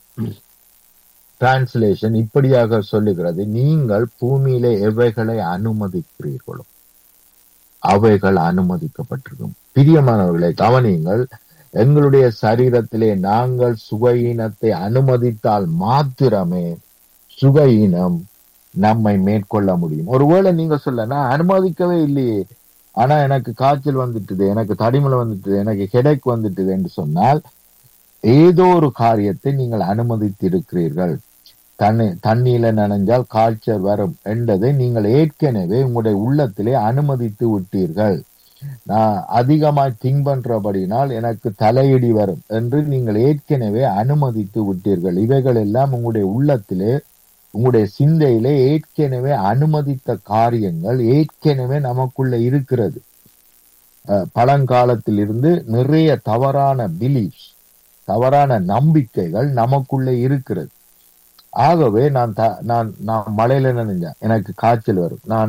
டிரான்ஸ்லேஷன் இப்படியாக சொல்லுகிறது, நீங்கள் பூமியிலே எவைகளை அனுமதிக்கிறீர்களோ அவைகள் அனுமதிக்கப்பட்டிருக்கும். பிரியமானவர்களை கவனியுங்கள், எங்களுடைய சரீரத்திலே நாங்கள் சுகையினத்தை அனுமதித்தால் மாத்திரமே சுகையினம் நம்மை மேற்கொள்ள முடியும். ஒருவேளை நீங்க சொல்ல, நான் அனுமதிக்கவே இல்லையே, ஆனா எனக்கு காய்ச்சல் வந்துட்டுது, எனக்கு தடிமலை வந்துட்டுது, எனக்கு ஹெடேக் வந்துட்டுது என்று சொன்னால் ஏதோ ஒரு காரியத்தை நீங்கள் அனுமதித்து இருக்கிறீர்கள். தண்ணியில நனைஞ்சால் காய்ச்சல் வரும் என்றதை நீங்கள் ஏற்கனவே உங்களுடைய உள்ளத்திலே அனுமதித்து விட்டீர்கள். நான் அதிகமாய் திங்க் பண்றபடினால் எனக்கு தலையிடி வரும் என்று நீங்கள் ஏற்கனவே அனுமதித்து விட்டீர்கள். இவைகள் எல்லாம் உங்களுடைய உள்ளத்திலே, உங்களுடைய சிந்தையிலே ஏற்கனவே அனுமதித்த காரியங்கள் ஏற்கனவே நமக்குள்ள இருக்கிறது. பழங்காலத்தில் இருந்து நிறைய தவறான பிலீஃப்ஸ், தவறான நம்பிக்கைகள் நமக்குள்ளே இருக்கிறது. ஆகவே நான் மழையில நினைஞ்சேன் எனக்கு காய்ச்சல் வரும், நான்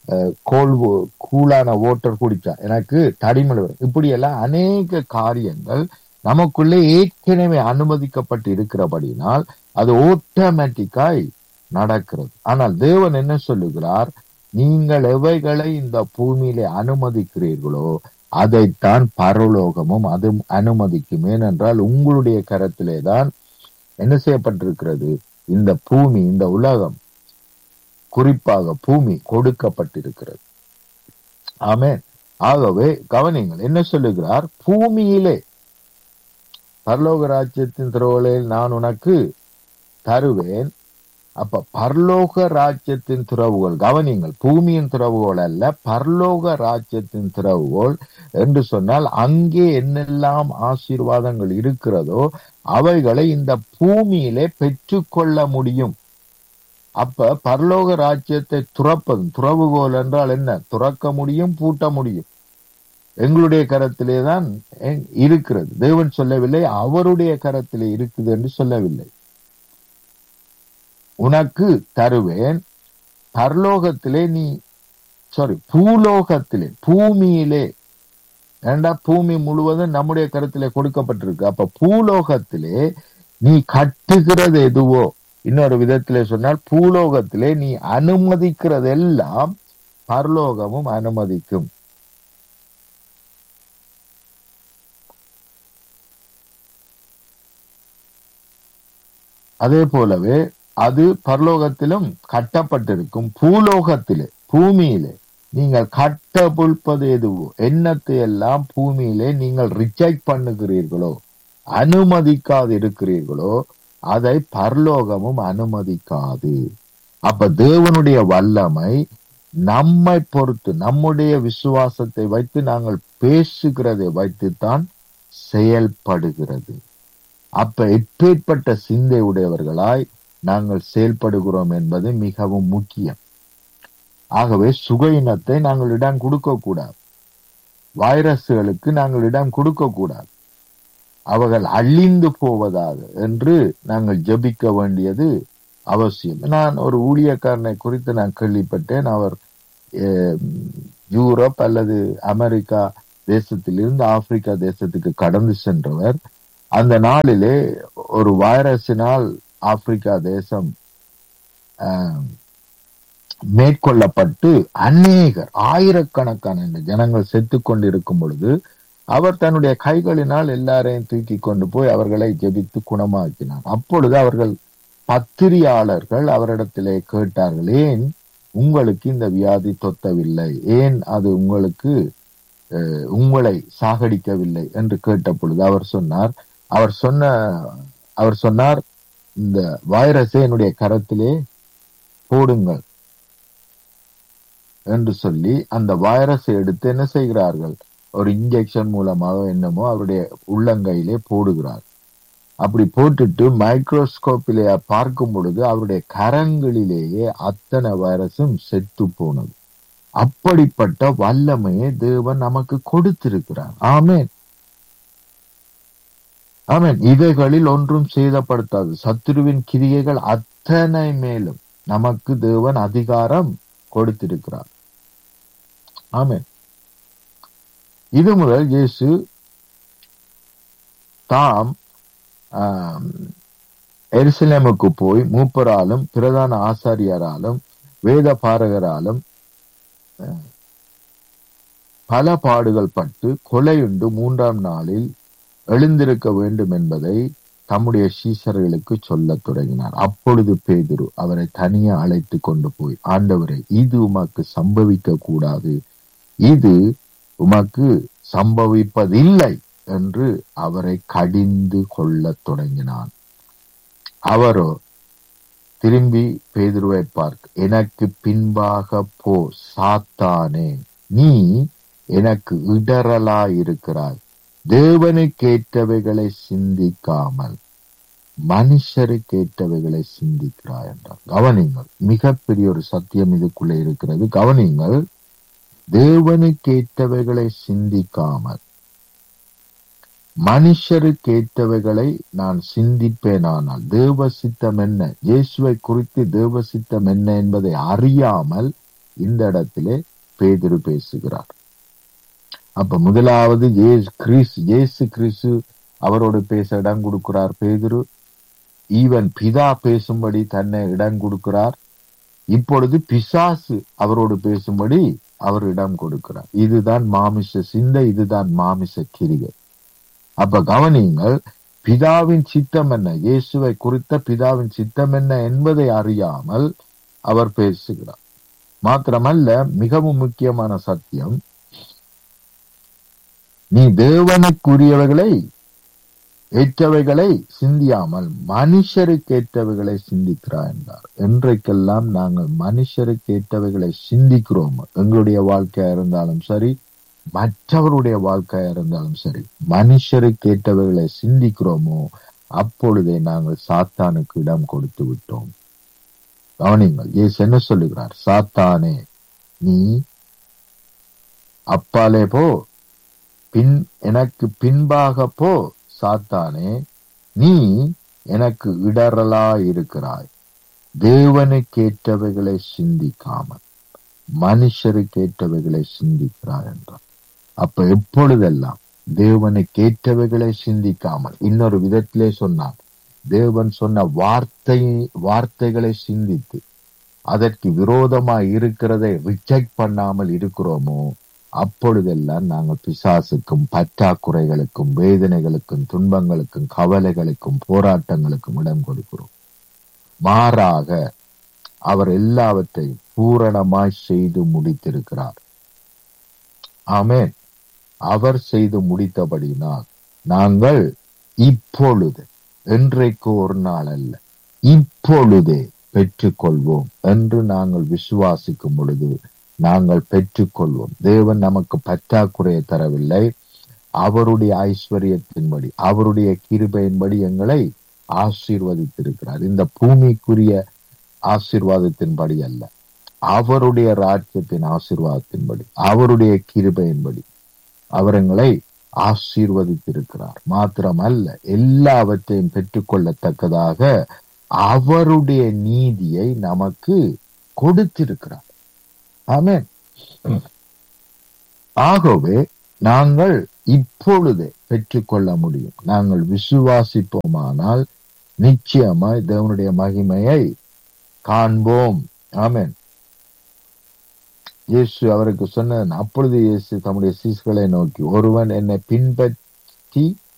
கூலான வாட்டர் குடிச்சா எனக்கு தடிமல் வரும். இப்படி எல்லாம் அநேக காரியங்கள் நமக்குள்ளே ஏற்கனவே அனுமதிக்கப்பட்டு இருக்கிறபடினால் அது ஆட்டோமேட்டிக்காய் நடக்கிறது. ஆனால் தேவன் என்ன சொல்லுகிறார், நீங்கள் எவைகளை இந்த பூமியிலே அனுமதிக்கிறீர்களோ அதைத்தான் பரலோகமும் அது அனுமதிக்கும். ஏனென்றால் உங்களுடைய கரத்திலே தான் என்ன செய்யப்பட்டிருக்கிறது, இந்த பூமி, இந்த உலகம், குறிப்பாக பூமி கொடுக்கப்பட்டிருக்கிறது. ஆமென். ஆகவே கவனிங்கள், என்ன சொல்லுகிறார், பூமியிலே பரலோக ராஜ்யத்தின் திறவுகளில் நான் உனக்கு தருவேன். அப்ப பரலோக ராஜ்யத்தின் திறவுகோல், கவனிங்கள், பூமியின் திறவுகோல் அல்ல, பரலோக ராஜ்யத்தின் திறவுகோல் என்று சொன்னால் அங்கே என்னெல்லாம் ஆசீர்வாதங்கள் இருக்கிறதோ அவைகளை இந்த பூமியிலே பெற்றுக்கொள்ள முடியும். அப்ப பரலோக ராஜ்யத்தை துறப்பது, திறவுகோல் என்றால் என்ன, துறக்க முடியும், பூட்ட முடியும். எங்களுடைய கரத்திலே தான் இருக்கிறது. தேவன் சொல்லவில்லை அவருடைய கரத்திலே இருக்குது என்று சொல்லவில்லை. உனக்கு தருவேன், பரலோகத்திலே நீ பூலோகத்திலே, பூமியிலே, ஏண்டா பூமி முழுவதும் நம்முடைய கருத்திலே கொடுக்கப்பட்டிருக்கு. அப்ப பூலோகத்திலே நீ கட்டுகிறது எதுவோ, இன்னொரு விதத்திலே சொன்னால் பூலோகத்திலே நீ அனுமதிக்கிறதெல்லாம் பரலோகமும் அனுமதிக்கும். அதே போலவே அது பரலோகத்திலும் கட்டப்பட்டிருக்கும். பூலோகத்திலே, பூமியிலே நீங்கள் கட்டவிழ்ப்பது எதுவோ, எண்ணத்தை எல்லாம் பூமியிலே நீங்கள் ரிஜெக்ட் பண்ணுகிறீர்களோ, அனுமதிக்காது இருக்கிறீர்களோ அதை பரலோகமும் அனுமதிக்காது. அப்ப தேவனுடைய வல்லமை நம்மை பொறுத்து, நம்முடைய விசுவாசத்தை வைத்து, நாங்கள் பேசுகிறதை வைத்துத்தான் செயல்படுகிறது. அப்ப எப்பேற்பட்ட சிந்தை உடையவர்களாய் நாங்கள் செயல்படுகிறோம் என்பது மிகவும் முக்கியம். ஆகவே சுகையினத்தை நாங்கள் இடம் கொடுக்க கூடாது. வைரஸ்களுக்கு நாங்கள் இடம் கொடுக்க கூடாது. அவர்கள் அழிந்து போவதாக என்று நாங்கள் ஜெபிக்க வேண்டியது அவசியம். நான் ஒரு ஊழியக்காரனை குறித்து நான் கேள்விப்பட்டேன். அவர் யூரோப் அல்லது அமெரிக்கா தேசத்திலிருந்து ஆப்பிரிக்கா தேசத்துக்கு கடந்து சென்றவர். அந்த நாளிலே ஒரு வைரஸினால் ஆப்பிரிக்கா தேசம் மேற்கொள்ளப்பட்டு அநேகர், ஆயிரக்கணக்கான ஜனங்கள் செத்து கொண்டிருக்கும் பொழுது அவர் தன்னுடைய கைகளினால் எல்லாரையும் தூக்கி கொண்டு போய் அவர்களை ஜெபித்து குணமாக்கினார். அப்பொழுது அவர்கள் பத்திரிகையாளர்கள் அவரிடத்திலே கேட்டார்கள், ஏன் உங்களுக்கு இந்த வியாதி தொத்தவில்லை, ஏன் அது உங்களை சாகடிக்கவில்லை என்று கேட்ட பொழுது அவர் சொன்னார் இந்த வைரஸை என்னுடைய கரத்திலே போடுங்கள் என்று சொல்லி அந்த வைரஸை எடுத்து என்ன செய்கிறார்கள், ஒரு இன்ஜெக்ஷன் மூலமாக என்னமோ அவருடைய உள்ளங்கையிலே போடுகிறார். அப்படி போட்டுட்டு மைக்ரோஸ்கோப்பிலே பார்க்கும் பொழுது அவருடைய கரங்களிலேயே அத்தனை வைரஸும் செத்து போனது. அப்படிப்பட்ட வல்லமையை தேவன் நமக்கு கொடுத்திருக்கிறார். ஆமென், ஆமென். இவைகளில் ஒன்றும் சேதப்படுத்தாது. சத்துருவின் கிரியைகள் அத்தனை மேலும் நமக்கு தேவன் அதிகாரம் கொடுத்திருக்கிறார். ஆமென். இது முதல் இயேசு தாம் எருசலேமுக்கு போய் மூப்பராலும் பிரதான ஆசாரியராலும் வேத பாரகராலும் பல பாடுகள் பட்டு கொலையுண்டு 3ஆம் நாளில் எழுந்திருக்க வேண்டும் என்பதை தம்முடைய சீஷர்களுக்கு சொல்லத் தொடங்கினார். அப்பொழுது பேதுரு அவரை தனியே அழைத்து கொண்டு போய், ஆண்டவரே, இது உமக்கு சம்பவிக்க கூடாது, இது உமக்கு சம்பவிப்பதில்லை என்று அவரை கடிந்து கொள்ளத் தொடங்கினான். அவரோ திரும்பி பேதுருவை பார்த்து, எனக்கு பின்பாக போ சாத்தானே, நீ எனக்கு இடரலாயிருக்கிறாய், தேவனுக்கேற்றவைகளை சிந்திக்காமல் மனுஷருக்கேற்றவைகளை சிந்திக்கிறாய் என்றார். கவனிங்கள், மிகப்பெரிய ஒரு சத்தியம் இதுக்குள்ளே இருக்கிறது. கவனிங்கள், தேவனுக்கேற்றவைகளை சிந்திக்காமல் மனுஷருக்கேற்றவைகளை நான் சிந்திப்பேனானால், தேவ சித்தம் என்ன, இயேசுவை குறித்து தேவ சித்தம் என்ன என்பதை அறியாமல் இந்த இடத்திலே பேதுரு பேசுகிறார். அப்ப முதலாவது இயேசு கிறிஸ்து அவரோடு பேச இடம் கொடுக்கிறார் பேதுரு. ஈவன் பிதா பேசும்படி தன்னை இடம் கொடுக்கிறார். இப்பொழுது பிசாசு அவரோடு பேசும்படி அவர் இடம் கொடுக்கிறார். இதுதான் மாமிச சிந்தை, இதுதான் மாமிச கிரியை. அப்ப கவனியுங்கள், பிதாவின் சித்தம் என்ன, இயேசுவை குறித்த பிதாவின் சித்தம் என்ன என்பதை அறியாமல் அவர் பேசுகிறார். மாத்திரமல்ல, மிகவும் முக்கியமான சத்தியம், நீ தேவனுக்குரியவைகளை ஏற்றவைகளை சிந்தியாமல் மனுஷருக்கு ஏற்றவைகளை சிந்திக்கிறாய் என்றார். என்றைக்கெல்லாம் நாங்கள் மனுஷருக்கு ஏற்றவைகளை சிந்திக்கிறோம், எங்களுடைய வாழ்க்கையா இருந்தாலும் சரி, மற்றவருடைய வாழ்க்கையா இருந்தாலும் சரி, மனுஷருக்கு ஏற்றவைகளை சிந்திக்கிறோமோ அப்பொழுதே நாங்கள் சாத்தானுக்கு இடம் கொடுத்து விட்டோம். கவனிங்கள், இயேசு என்ன சொல்லுகிறார், சாத்தானே நீ அப்பாலே போ, எனக்கு பின்பாக போ, சாத்தானே நீ எனக்கு இடரலாயிருக்கிறாய், தேவனுக்கேற்றவைகளை சிந்திக்காமல் மனுஷருக்கேற்றவைகளை சிந்திக்கிறாய் என்றார். அப்ப எப்பொழுதெல்லாம் தேவனுக்கேற்றவைகளை சிந்திக்காமல், இன்னொரு விதத்திலே சொன்னார், தேவன் சொன்ன வார்த்தைகளை சிந்தித்து அதற்கு விரோதமாய் இருக்கிறதை ரிஜெக்ட் பண்ணாமல் இருக்கிறோமோ அப்பொழுதெல்லாம் நாங்கள் பிசாசுக்கும் பற்றாக்குறைகளுக்கும் வேதனைகளுக்கும் துன்பங்களுக்கும் கவலைகளுக்கும் போராட்டங்களுக்கும் இடம் கொடுக்கிறோம். மாறாக அவர் எல்லாவற்றையும் பூரணமாய் செய்து முடித்திருக்கிறார். ஆமென். அவர் செய்து முடித்தபடினால் நாங்கள் இப்பொழுது, என்றைக்கு ஒரு நாள் அல்ல, இப்பொழுதே பெற்றுக்கொள்வோம் என்று நாங்கள் விசுவாசிக்கும் பொழுது நாங்கள் பெற்றுக்கொள்வோம். தேவன் நமக்கு பற்றாக்குறையை தரவில்லை. அவருடைய ஐஸ்வர்யத்தின்படி, அவருடைய கிருபையின்படி எங்களை ஆசீர்வதித்திருக்கிறார். இந்த பூமிக்குரிய ஆசீர்வாதத்தின்படி அல்ல, அவருடைய ராஜ்யத்தின் ஆசீர்வாதத்தின்படி, அவருடைய கிருபையின்படி அவர் எங்களை ஆசீர்வதித்திருக்கிறார். மாத்திரமல்ல, எல்லாவற்றையும் பெற்றுக்கொள்ளத்தக்கதாக அவருடைய நீதியை நமக்கு கொடுத்திருக்கிறார். ஆமென். ஆகவே நாங்கள் இப்பொழுதே பெற்றுக்கொள்ள முடியும். நாங்கள் விசுவாசிப்போமானால் நிச்சயமாய் தேவனுடைய மகிமையை காண்போம். ஆமென். இயேசு அவருக்கு சொன்ன, அப்பொழுது இயேசு தம்முடைய சீஸ்களை நோக்கி, ஒருவன் என்னை பின்பற்றி